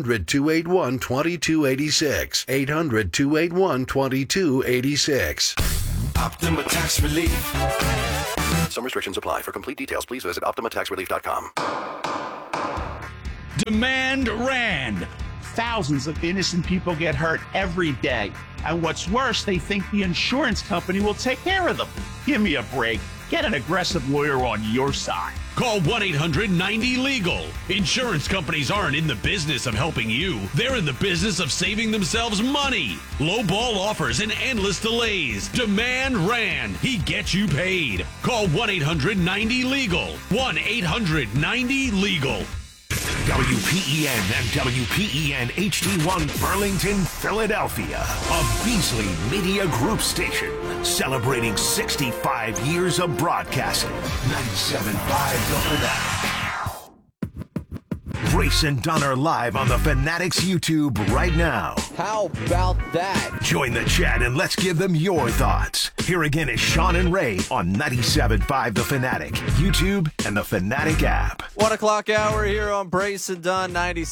Speaker 2: 800-281-2286. 800-281-2286.
Speaker 6: Optima Tax Relief.
Speaker 28: Some restrictions apply. For complete details, please visit OptimaTaxRelief.com.
Speaker 30: Demand Rand.
Speaker 7: Thousands of innocent people get hurt every day. And what's worse, they think the insurance company will take care of them. Give me a break. Get an aggressive lawyer on your side.
Speaker 30: Call 1-800-90-LEGAL. Insurance companies aren't in the business of helping you. They're in the business of saving themselves money. Low ball offers and endless delays. Demand Rand. He gets you paid. Call 1-800-90-LEGAL. 1-800-90-LEGAL.
Speaker 20: WPEN and WPEN HD1 Burlington, Philadelphia. A Beasley Media Group station celebrating 65 years of broadcasting. 97.5 The Fanatic. Brace and Dunn are live on the Fanatics YouTube right now.
Speaker 22: How about that?
Speaker 20: Join the chat and let's give them your thoughts. Here again is Sean and Ray on 97.5 The Fanatic, YouTube, and the Fanatic app.
Speaker 22: 1 o'clock hour here on Brace and Dunn,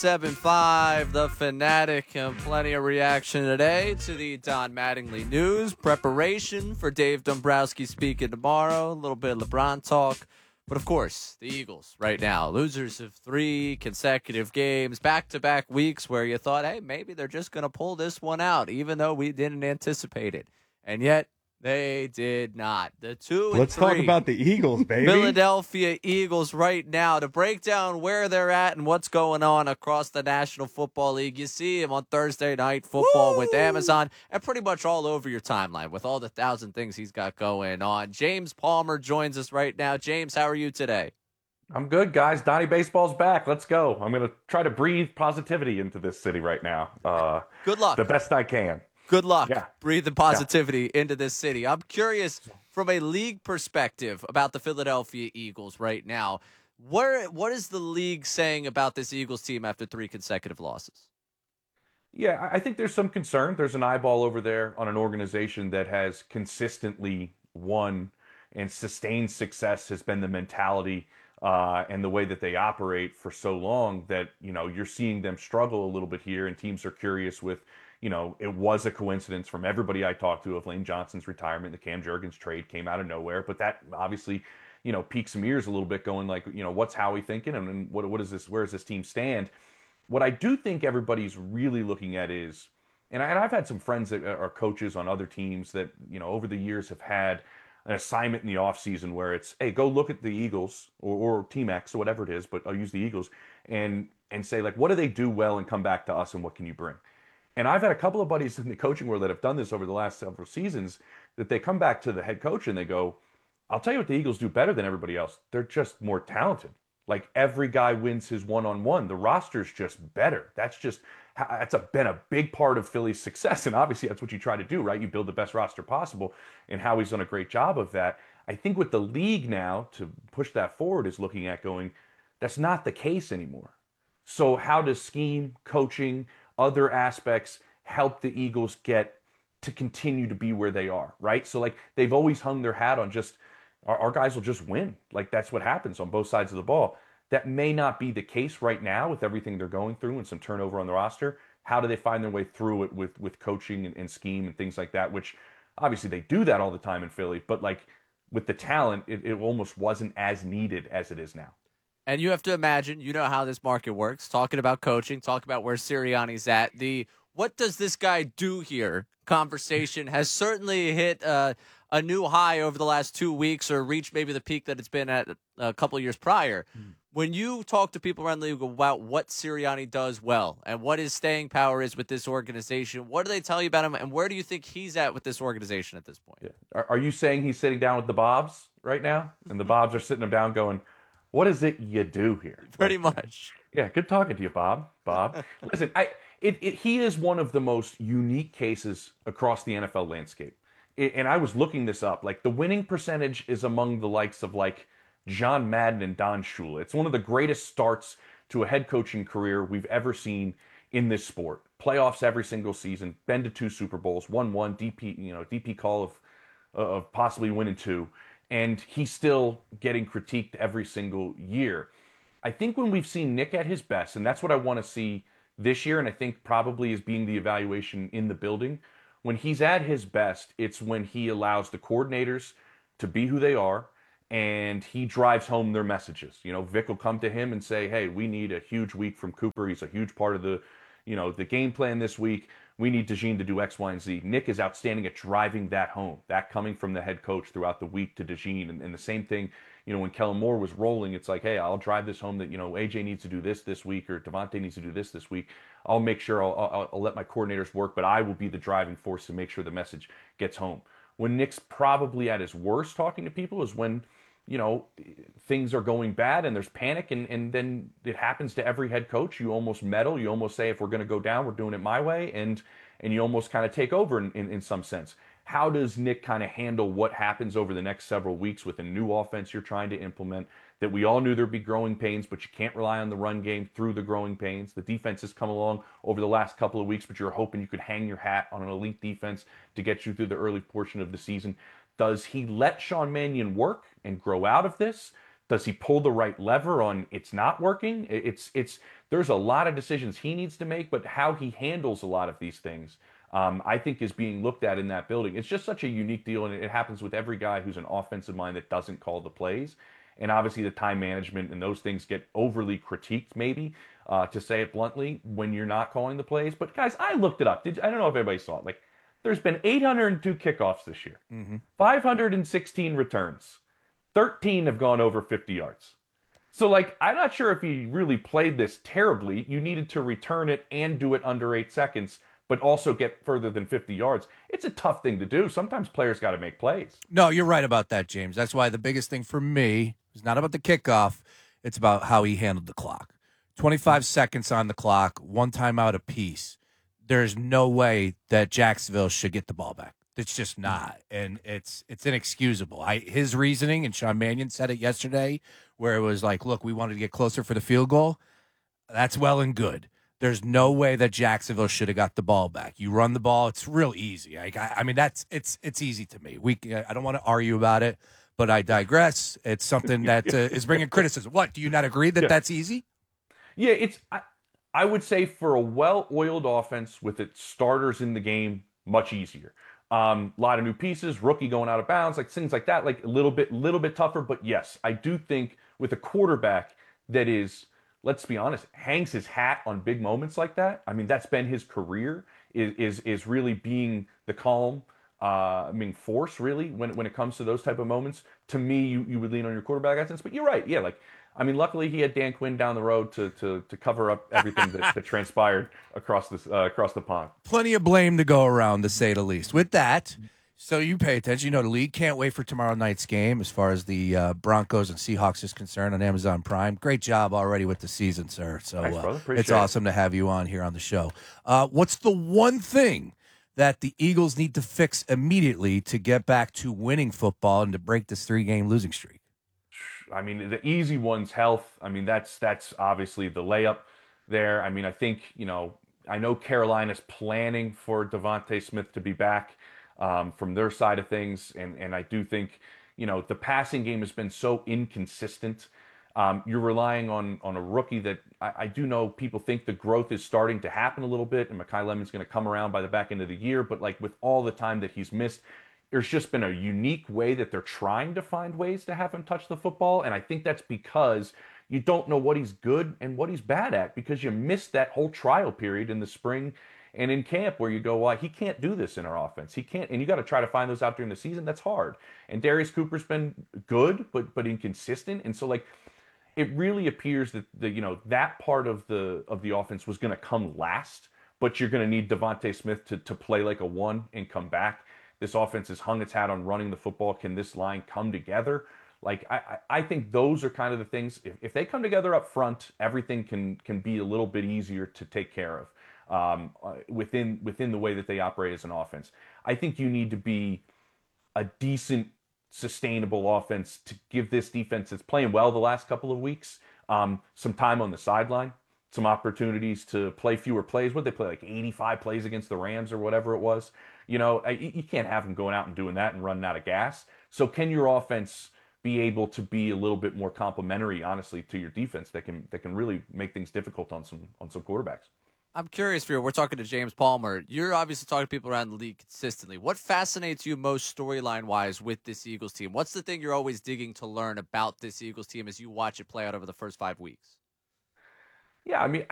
Speaker 22: 97.5 The Fanatic. Plenty of reaction today to the Don Mattingly news. Preparation for Dave Dombrowski speaking tomorrow. A little bit of LeBron talk. But, of course, the Eagles right now, losers of 3 consecutive games, back-to-back weeks where you thought, hey, maybe they're just going to pull this one out, even though we didn't anticipate it. And yet, they did not. The 2 and
Speaker 12: Let's
Speaker 22: 3
Speaker 12: talk about the Eagles, baby.
Speaker 22: Philadelphia Eagles right now to break down where they're at and what's going on across the National Football League. You see them on Thursday Night Football with Amazon and pretty much all over your timeline with all the 1,000 things he's got going on. James Palmer joins us right now. James, how are you today?
Speaker 13: I'm good, guys. Donnie Baseball's back. Let's go. I'm going to try to breathe positivity into this city right now.
Speaker 22: Good luck.
Speaker 13: The best I can.
Speaker 22: Good luck
Speaker 13: Yeah.
Speaker 22: breathing positivity into this city. I'm curious from a league perspective about the Philadelphia Eagles right now. What is the league saying about this Eagles team after 3 consecutive losses?
Speaker 13: Yeah, I think there's some concern. There's an eyeball over there on an organization that has consistently won and sustained success has been the mentality and the way that they operate for so long that, you know, you're seeing them struggle a little bit here and teams are curious with, you know, it was a coincidence from everybody I talked to of Lane Johnson's retirement. The Cam Jurgens trade came out of nowhere, but that obviously, you know, piqued some ears a little bit going like, you know, what's Howie thinking and what is this, where does this team stand? What I do think everybody's really looking at is, and I've had some friends that are coaches on other teams that, you know, over the years have had an assignment in the offseason where it's, hey, go look at the Eagles or Team X or whatever it is, but I'll use the Eagles and say, like, what do they do well and come back to us and what can you bring? And I've had a couple of buddies in the coaching world that have done this over the last several seasons that they come back to the head coach and they go, I'll tell you what the Eagles do better than everybody else. They're just more talented. Like every guy wins his one-on-one. The roster's just better. That's been a big part of Philly's success. And obviously that's what you try to do, right? You build the best roster possible. And Howie's done a great job of that. I think with the league now to push that forward is looking at going, that's not the case anymore. So how does scheme, coaching, other aspects help the Eagles get to continue to be where they are, right? So like they've always hung their hat on just our guys will just win. Like that's what happens on both sides of the ball. That may not be the case right now with everything they're going through and some turnover on the roster. How do they find their way through it with coaching and scheme and things like that, which obviously they do that all the time in Philly, but like with the talent, it almost wasn't as needed as it is now.
Speaker 22: And you have to imagine, you know how this market works, talking about coaching, talking about where Sirianni's at. The what does this guy do here conversation has certainly hit a new high over the last 2 weeks or reached maybe the peak that it's been at a couple of years prior. When you talk to people around the league about what Sirianni does well and what his staying power is with this organization, what do they tell you about him and where do you think he's at with this organization at this point?
Speaker 13: Yeah. Are you saying he's sitting down with the Bobs right now? And the Bobs are sitting him down going, what is it you do here?
Speaker 22: Pretty much.
Speaker 13: Yeah, good talking to you, Bob. Listen, he is one of the most unique cases across the NFL landscape. and I was looking this up, like the winning percentage is among the likes of like John Madden and Don Shula. It's one of the greatest starts to a head coaching career we've ever seen in this sport. Playoffs every single season, been to 2 Super Bowls, won 1, DP call of possibly winning 2, and he's still getting critiqued every single year. I think when we've seen Nick at his best, and that's what I want to see this year, and I think probably is being the evaluation in the building, when he's at his best, it's when he allows the coordinators to be who they are, and he drives home their messages. Vic will come to him and say, hey, we need a huge week from Cooper. He's a huge part of the game plan this week. We need DeJean to do X, Y, and Z. Nick is outstanding at driving that home, that coming from the head coach throughout the week to DeJean. And the same thing, when Kellen Moore was rolling, it's like, hey, I'll drive this home that, AJ needs to do this week, or Devontae needs to do this week. I'll make sure I'll let my coordinators work, but I will be the driving force to make sure the message gets home. When Nick's probably at his worst talking to people is when, things are going bad and there's panic, and then it happens to every head coach. You almost meddle. You almost say, if we're going to go down, we're doing it my way, and you almost kind of take over in some sense. How does Nick kind of handle what happens over the next several weeks with a new offense you're trying to implement that we all knew there'd be growing pains, but you can't rely on the run game through the growing pains? The defense has come along over the last couple of weeks, but you're hoping you could hang your hat on an elite defense to get you through the early portion of the season. Does he let Sean Mannion work and grow out of this? Does he pull the right lever on it's not working? There's a lot of decisions he needs to make, but how he handles a lot of these things, I think, is being looked at in that building. It's just such a unique deal, and it happens with every guy who's an offensive mind that doesn't call the plays. And obviously the time management and those things get overly critiqued, maybe, to say it bluntly, when you're not calling the plays. But guys, I looked it up. I don't know if everybody saw it. There's been 802 kickoffs this year, 516 returns, 13 have gone over 50 yards. So, I'm not sure if he really played this terribly. You needed to return it and do it under 8 seconds, but also get further than 50 yards. It's a tough thing to do. Sometimes players got to make plays.
Speaker 23: No, you're right about that, James. That's why the biggest thing for me is not about the kickoff. It's about how he handled the clock. 25 seconds on the clock, 1 timeout apiece. There's no way that Jacksonville should get the ball back. It's just not, and it's inexcusable. His reasoning, and Sean Mannion said it yesterday, where it was like, look, we wanted to get closer for the field goal. That's well and good. There's no way that Jacksonville should have got the ball back. You run the ball, it's real easy. I mean, it's easy to me. I don't want to argue about it, but I digress. It's something that is bringing criticism. What, do you not agree that that's easy?
Speaker 13: Yeah, I would say for a well-oiled offense with its starters in the game, much easier. A lot of new pieces, rookie going out of bounds, things like that, a little bit tougher. But yes, I do think with a quarterback that is, let's be honest, hangs his hat on big moments like that. I mean, that's been his career, is really being the calm, force, really, when it comes to those type of moments. To me, you would lean on your quarterback in that sense. But you're right, yeah, luckily he had Dan Quinn down the road to cover up everything that transpired across the pond.
Speaker 23: Plenty of blame to go around, to say the least. With that, so you pay attention. The league can't wait for tomorrow night's game as far as the Broncos and Seahawks is concerned on Amazon Prime. Great job already with the season, sir. So
Speaker 13: thanks,
Speaker 23: it's awesome to have you on here on the show. What's the one thing that the Eagles need to fix immediately to get back to winning football and to break this 3-game losing streak?
Speaker 13: I mean, the easy one's health. I mean, that's obviously the layup there. I mean, I think, I know Carolina's planning for Devontae Smith to be back from their side of things. And I do think, the passing game has been so inconsistent. You're relying on a rookie that I do know people think the growth is starting to happen a little bit, and Mekhi Lemon's going to come around by the back end of the year. But with all the time that he's missed, there's just been a unique way that they're trying to find ways to have him touch the football. And I think that's because you don't know what he's good and what he's bad at, because you missed that whole trial period in the spring and in camp where you go, well, he can't do this in our offense. He can't. And you got to try to find those out during the season. That's hard. And Darius Cooper's been good, but inconsistent. And so it really appears that that part of the offense was going to come last, but you're going to need Devontae Smith to play like a one and come back. This offense has hung its hat on running the football. Can this line come together? I think those are kind of the things. If they come together up front, everything can be a little bit easier to take care of within the way that they operate as an offense. I think you need to be a decent, sustainable offense to give this defense that's playing well the last couple of weeks some time on the sideline, some opportunities to play fewer plays. What did they play, like 85 plays against the Rams or whatever it was? You know, you can't have them going out and doing that and running out of gas. So can your offense be able to be a little bit more complementary, honestly, to your defense that can really make things difficult on some quarterbacks?
Speaker 22: I'm curious for you. We're talking to James Palmer. You're obviously talking to people around the league consistently. What fascinates you most storyline-wise with this Eagles team? What's the thing you're always digging to learn about this Eagles team as you watch it play out over the first 5 weeks?
Speaker 13: Yeah, I mean,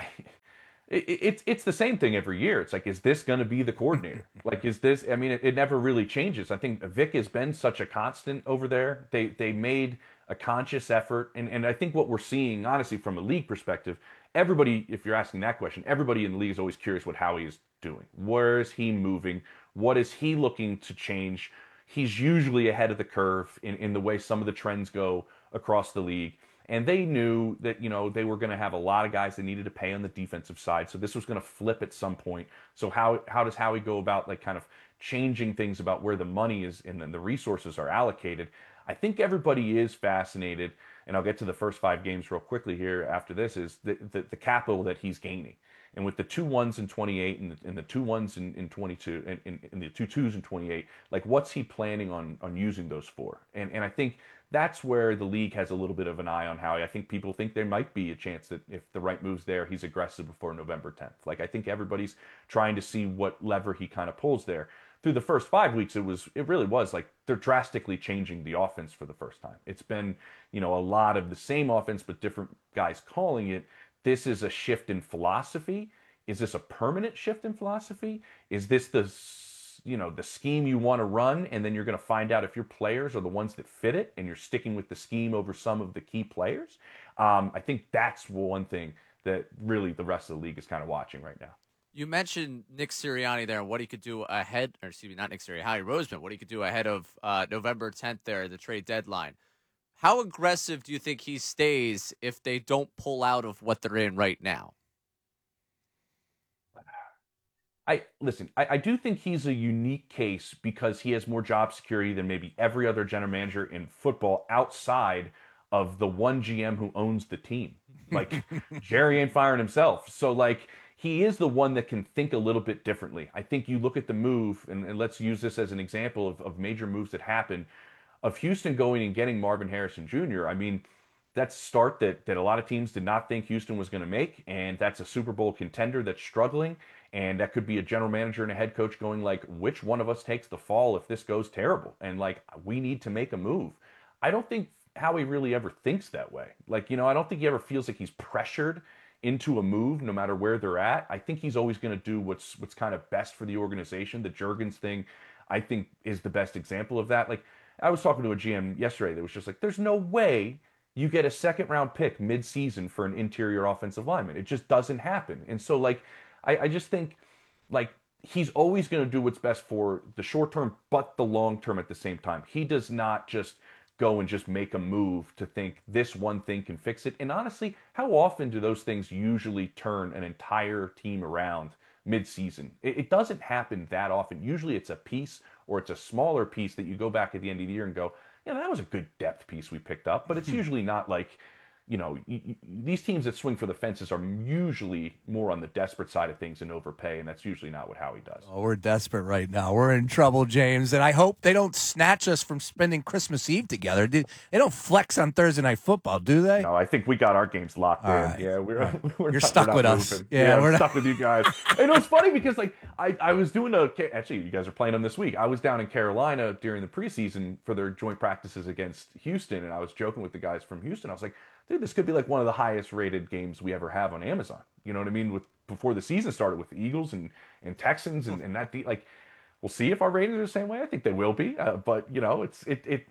Speaker 13: it's the same thing every year. It's like, is this going to be the coordinator? Like, is this? I mean, it never really changes. I think Vic has been such a constant over there. They made a conscious effort, and I think what we're seeing, honestly, from a league perspective, everybody, if you're asking that question, everybody in the league is always curious what Howie is doing. Where is he moving? What is he looking to change? He's usually ahead of the curve in the way some of the trends go across the league. And they knew that, you know, they were going to have a lot of guys they needed to pay on the defensive side. So this was going to flip at some point. So how does Howie go about, like, kind of changing things about where the money is and then the resources are allocated? I think everybody is fascinated, and I'll get to the first 5 games real quickly here after this, is the capital that he's gaining. And with the 2 1s in 28 and the 2 1s in 22 and the 2 2s in 28, like, what's he planning on using those for? And I think that's where the league has a little bit of an eye on Howie. I think people think there might be a chance that if the right move's there, he's aggressive before November 10th. Like, I think everybody's trying to see what lever he kind of pulls there. Through the first 5 weeks, it really was like they're drastically changing the offense for the first time. It's been, you know, a lot of the same offense, but different guys calling it. This is a shift in philosophy. Is this a permanent shift in philosophy? Is this the scheme you want to run, and then you're going to find out if your players are the ones that fit it, and you're sticking with the scheme over some of the key players? I think that's one thing that really the rest of the league is kind of watching right now.
Speaker 22: You mentioned Nick Sirianni there and what he could do ahead, or excuse me, not Nick Sirianni, Howie Roseman, what he could do ahead of November 10th there, the trade deadline. How aggressive do you think he stays if they don't pull out of what they're in right now?
Speaker 13: I do think he's a unique case because he has more job security than maybe every other general manager in football outside of the one GM who owns the team. Like, Jerry ain't firing himself. So, like, he is the one that can think a little bit differently. I think you look at the move, and let's use this as an example of major moves that happened, of Houston going and getting Marvin Harrison Jr. I mean, that's a start that a lot of teams did not think Houston was going to make, and that's a Super Bowl contender that's struggling, and that could be a general manager and a head coach going, like, which one of us takes the fall if this goes terrible? And, like, we need to make a move. I don't think Howie really ever thinks that way. Like, you know, I don't think he ever feels like he's pressured into a move no matter where they're at. I think he's always going to do what's kind of best for the organization. The Juergens thing, I think, is the best example of that. Like, I was talking to a GM yesterday that was just like, there's no way you get a second-round pick mid-season for an interior offensive lineman. It just doesn't happen. And so, like, I just think, like, he's always going to do what's best for the short term, but the long term at the same time. He does not just go and just make a move to think this one thing can fix it. And honestly, how often do those things usually turn an entire team around mid-season? It doesn't happen that often. Usually it's a piece or it's a smaller piece that you go back at the end of the year and go, yeah, that was a good depth piece we picked up. But it's usually not like, you know, these teams that swing for the fences are usually more on the desperate side of things and overpay, and that's usually not what Howie does.
Speaker 23: Oh, we're desperate right now. We're in trouble, James, and I hope they don't snatch us from spending Christmas Eve together. They don't flex on Thursday Night Football, do they?
Speaker 13: No, I think we got our games locked in.
Speaker 23: Right.
Speaker 13: Yeah,
Speaker 23: You're stuck with us.
Speaker 13: Moving.
Speaker 23: Yeah,
Speaker 13: we're stuck with you guys. And it was funny because, like, I was doing actually, you guys are playing them this week. I was down in Carolina during the preseason for their joint practices against Houston, and I was joking with the guys from Houston. I was like, dude, this could be like one of the highest rated games we ever have on Amazon. You know what I mean? Before the season started with the Eagles and Texans and that, like, we'll see if our ratings are the same way. I think they will be. But, you know, it's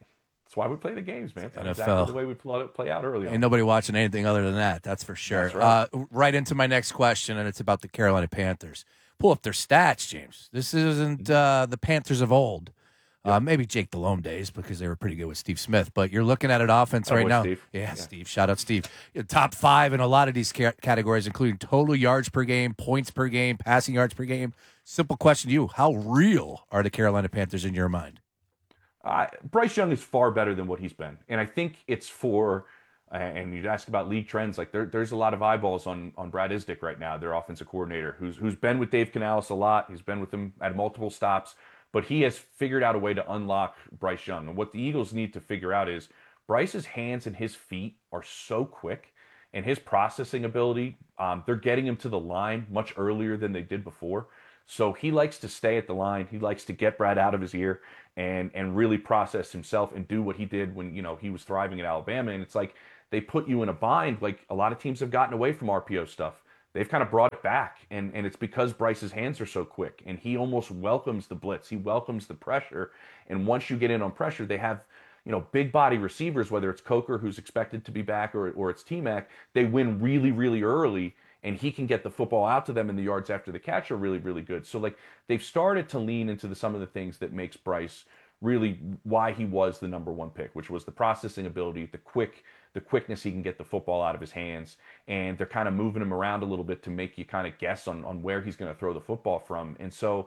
Speaker 13: why we play the games, man. That's exactly the way we play out early on.
Speaker 23: Ain't nobody watching anything other than that. That's for sure.
Speaker 13: That's right.
Speaker 23: Right into my next question, and it's about the Carolina Panthers. Pull up their stats, James. This isn't the Panthers of old. Maybe Jake Delhomme days because they were pretty good with Steve Smith. But you're looking at an offense right now.
Speaker 13: Steve.
Speaker 23: Yeah, Steve. Shout out Steve. Top 5 in a lot of these categories, including total yards per game, points per game, passing yards per game. Simple question to you. How real are the Carolina Panthers in your mind?
Speaker 13: Bryce Young is far better than what he's been. And I think it's for, and you'd ask about league trends, like there's a lot of eyeballs on Brad Isdick right now, their offensive coordinator, who's been with Dave Canales a lot. He's been with him at multiple stops, but he has figured out a way to unlock Bryce Young. And what the Eagles need to figure out is Bryce's hands and his feet are so quick, and his processing ability, they're getting him to the line much earlier than they did before. So he likes to stay at the line. He likes to get Brad out of his ear and really process himself and do what he did when, he was thriving at Alabama. And it's like they put you in a bind. Like a lot of teams have gotten away from RPO stuff. They've kind of brought it back. And it's because Bryce's hands are so quick. And he almost welcomes the blitz. He welcomes the pressure. And once you get in on pressure, they have, big body receivers, whether it's Coker, who's expected to be back, or it's T-Mac. They win really, really early. And he can get the football out to them, and the yards after the catch are really, really good. So, they've started to lean into some of the things that makes Bryce really why he was the number one pick, which was the processing ability, the quickness he can get the football out of his hands. And they're kind of moving him around a little bit to make you kind of guess on where he's going to throw the football from. And so,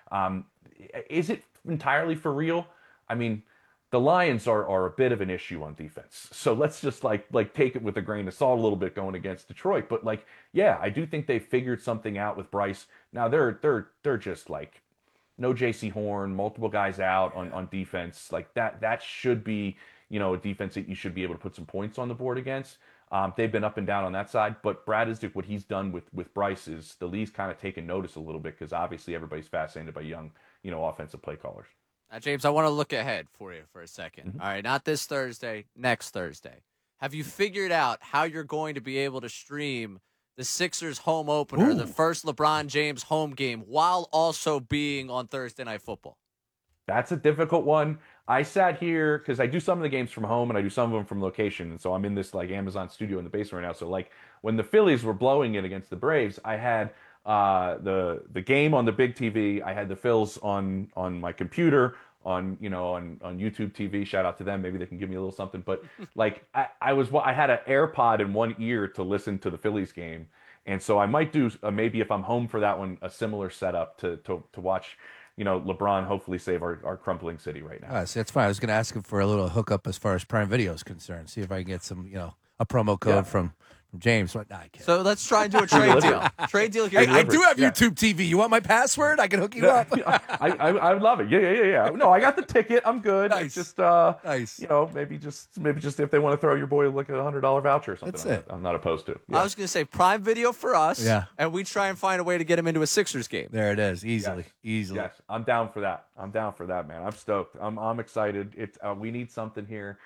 Speaker 13: is it entirely for real? I mean, the Lions are a bit of an issue on defense. So let's just take it with a grain of salt a little bit going against Detroit. But yeah, I do think they figured something out with Bryce. Now they're just no JC Horn, multiple guys out on defense. That should be, a defense that you should be able to put some points on the board against. They've been up and down on that side, but Brad Isdick, what he's done with Bryce is the league's kind of taken notice a little bit because obviously everybody's fascinated by young, offensive play callers.
Speaker 22: Now, James, I want to look ahead for you for a second. Mm-hmm. All right, not this Thursday, next Thursday. Have you figured out how you're going to be able to stream the Sixers home opener, the first LeBron James home game, while also being on Thursday Night Football?
Speaker 13: That's a difficult one. I sat here because I do some of the games from home and I do some of them from location. And so I'm in this Amazon studio in the basement right now. So when the Phillies were blowing it against the Braves, I had the game on the big TV. I had the Phils on my computer on YouTube TV. Shout out to them. Maybe they can give me a little something. But I had an AirPod in one ear to listen to the Phillies game. And so I might do maybe if I'm home for that one, a similar setup to watch, LeBron hopefully save our crumbling city right now.
Speaker 23: See, that's fine. I was going to ask him for a little hookup as far as Prime Video is concerned. See if I can get some, a promo code from James. Nah, I can't.
Speaker 22: So let's try and do a trade deal. Trade deal here.
Speaker 23: Hey, I do have YouTube TV. You want my password? I can hook you up.
Speaker 13: I would love it. Yeah. No, I got the ticket. I'm good.
Speaker 23: Nice.
Speaker 13: It's just
Speaker 23: nice.
Speaker 13: Maybe just if they want to throw your boy like $100 voucher or something.
Speaker 23: That's it.
Speaker 13: I'm not opposed to it. Yeah.
Speaker 22: I was going to say Prime Video for us.
Speaker 23: Yeah.
Speaker 22: And we try and find a way to get him into a Sixers game.
Speaker 23: There it is. Easily.
Speaker 13: Yes, I'm down for that. Man. I'm stoked. I'm excited. We need something here.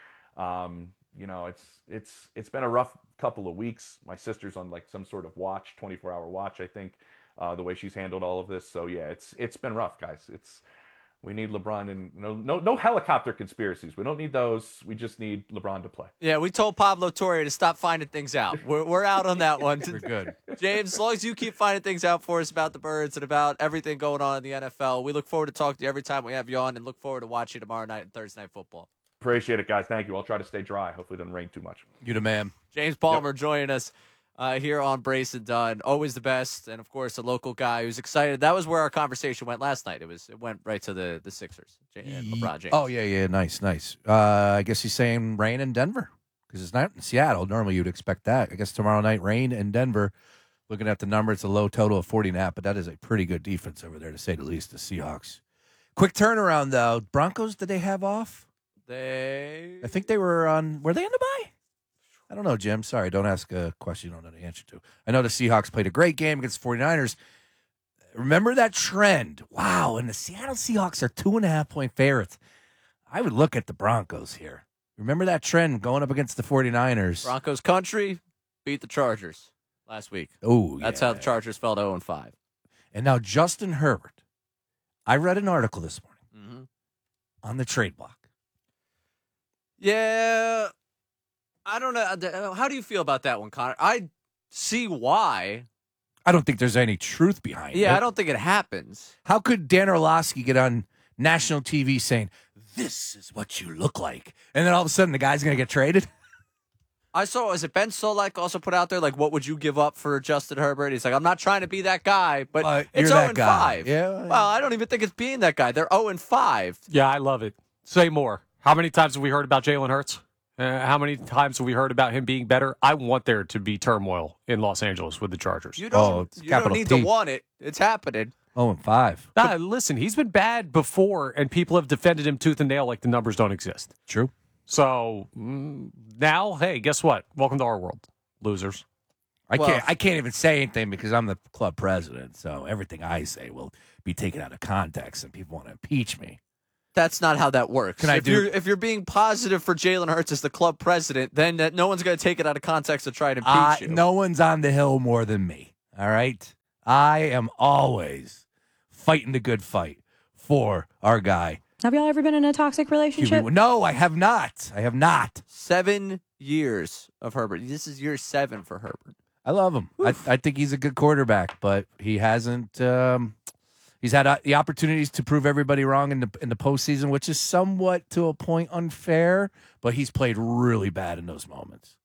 Speaker 13: It's been a rough couple of weeks. My sister's on some sort of 24-hour watch, I think, the way she's handled all of this. So yeah, it's been rough, guys. We need LeBron and no helicopter conspiracies. We don't need those. We just need LeBron to play.
Speaker 22: Yeah, we told Pablo Torre to stop finding things out. We're out on that one.
Speaker 23: We're good.
Speaker 22: James, as long as you keep finding things out for us about the Birds and about everything going on in the NFL, we look forward to talking to you every time we have you on and look forward to watching you tomorrow night and Thursday Night Football.
Speaker 13: Appreciate it, guys. Thank you. I'll try to stay dry. Hopefully it doesn't rain too much.
Speaker 23: You the man.
Speaker 22: James Palmer joining us here on Brace and Dunn. Always the best. And, of course, a local guy who's excited. That was where our conversation went last night. It went right to the Sixers and LeBron James.
Speaker 23: Oh, yeah. Nice. I guess he's saying rain in Denver because it's not in Seattle. Normally you'd expect that. I guess tomorrow night, rain in Denver. Looking at the number, it's a low total of 40.5, but that is a pretty good defense over there, to say the least, the Seahawks. Quick turnaround, though. Broncos, did they have off? I think they were on. Were they on the bye? I don't know, Jim. Sorry, don't ask a question you don't know the answer to. I know the Seahawks played a great game against the 49ers. Remember that trend? Wow, and the Seattle Seahawks are 2.5-point favorites. I would look at the Broncos here. Remember that trend going up against the 49ers?
Speaker 22: Broncos country beat the Chargers last week.
Speaker 23: Oh,
Speaker 22: That's how the Chargers fell to 0-5.
Speaker 23: And now Justin Herbert. I read an article this morning on the trade block.
Speaker 22: Yeah, I don't know. How do you feel about that one, Connor? I see why.
Speaker 23: I don't think there's any truth behind it.
Speaker 22: Yeah, I don't think it happens.
Speaker 23: How could Dan Orlovsky get on national TV saying, this is what you look like, and then all of a sudden the guy's going to get traded?
Speaker 22: I saw, was it Ben Solak also put out there, what would you give up for Justin Herbert? He's like, I'm not trying to be that guy, but it's 0-5.
Speaker 23: Yeah.
Speaker 22: Well, I don't even think it's being that guy. They're 0-5.
Speaker 3: Yeah, I love it. Say more. How many times have we heard about Jalen Hurts? How many times have we heard about him being better? I want there to be turmoil in Los Angeles with the Chargers.
Speaker 22: You don't need to want it. It's happening.
Speaker 23: 0-5.
Speaker 3: Nah, listen, he's been bad before, and people have defended him tooth and nail like the numbers don't exist.
Speaker 23: True.
Speaker 3: So now, hey, guess what? Welcome to our world, losers.
Speaker 23: I can't even say anything because I'm the club president, so everything I say will be taken out of context, and people want to impeach me.
Speaker 22: That's not how that works. If you're being positive for Jalen Hurts as the club president, then no one's going to take it out of context to try to impeach you.
Speaker 23: No one's on the hill more than me, all right? I am always fighting the good fight for our guy.
Speaker 10: Have y'all ever been in a toxic relationship?
Speaker 23: No, I have not.
Speaker 22: 7 years of Herbert. This is year 7 for Herbert.
Speaker 23: I love him. I think he's a good quarterback, but he hasn't. He's had the opportunities to prove everybody wrong in the postseason, which is somewhat to a point unfair, but he's played really bad in those moments.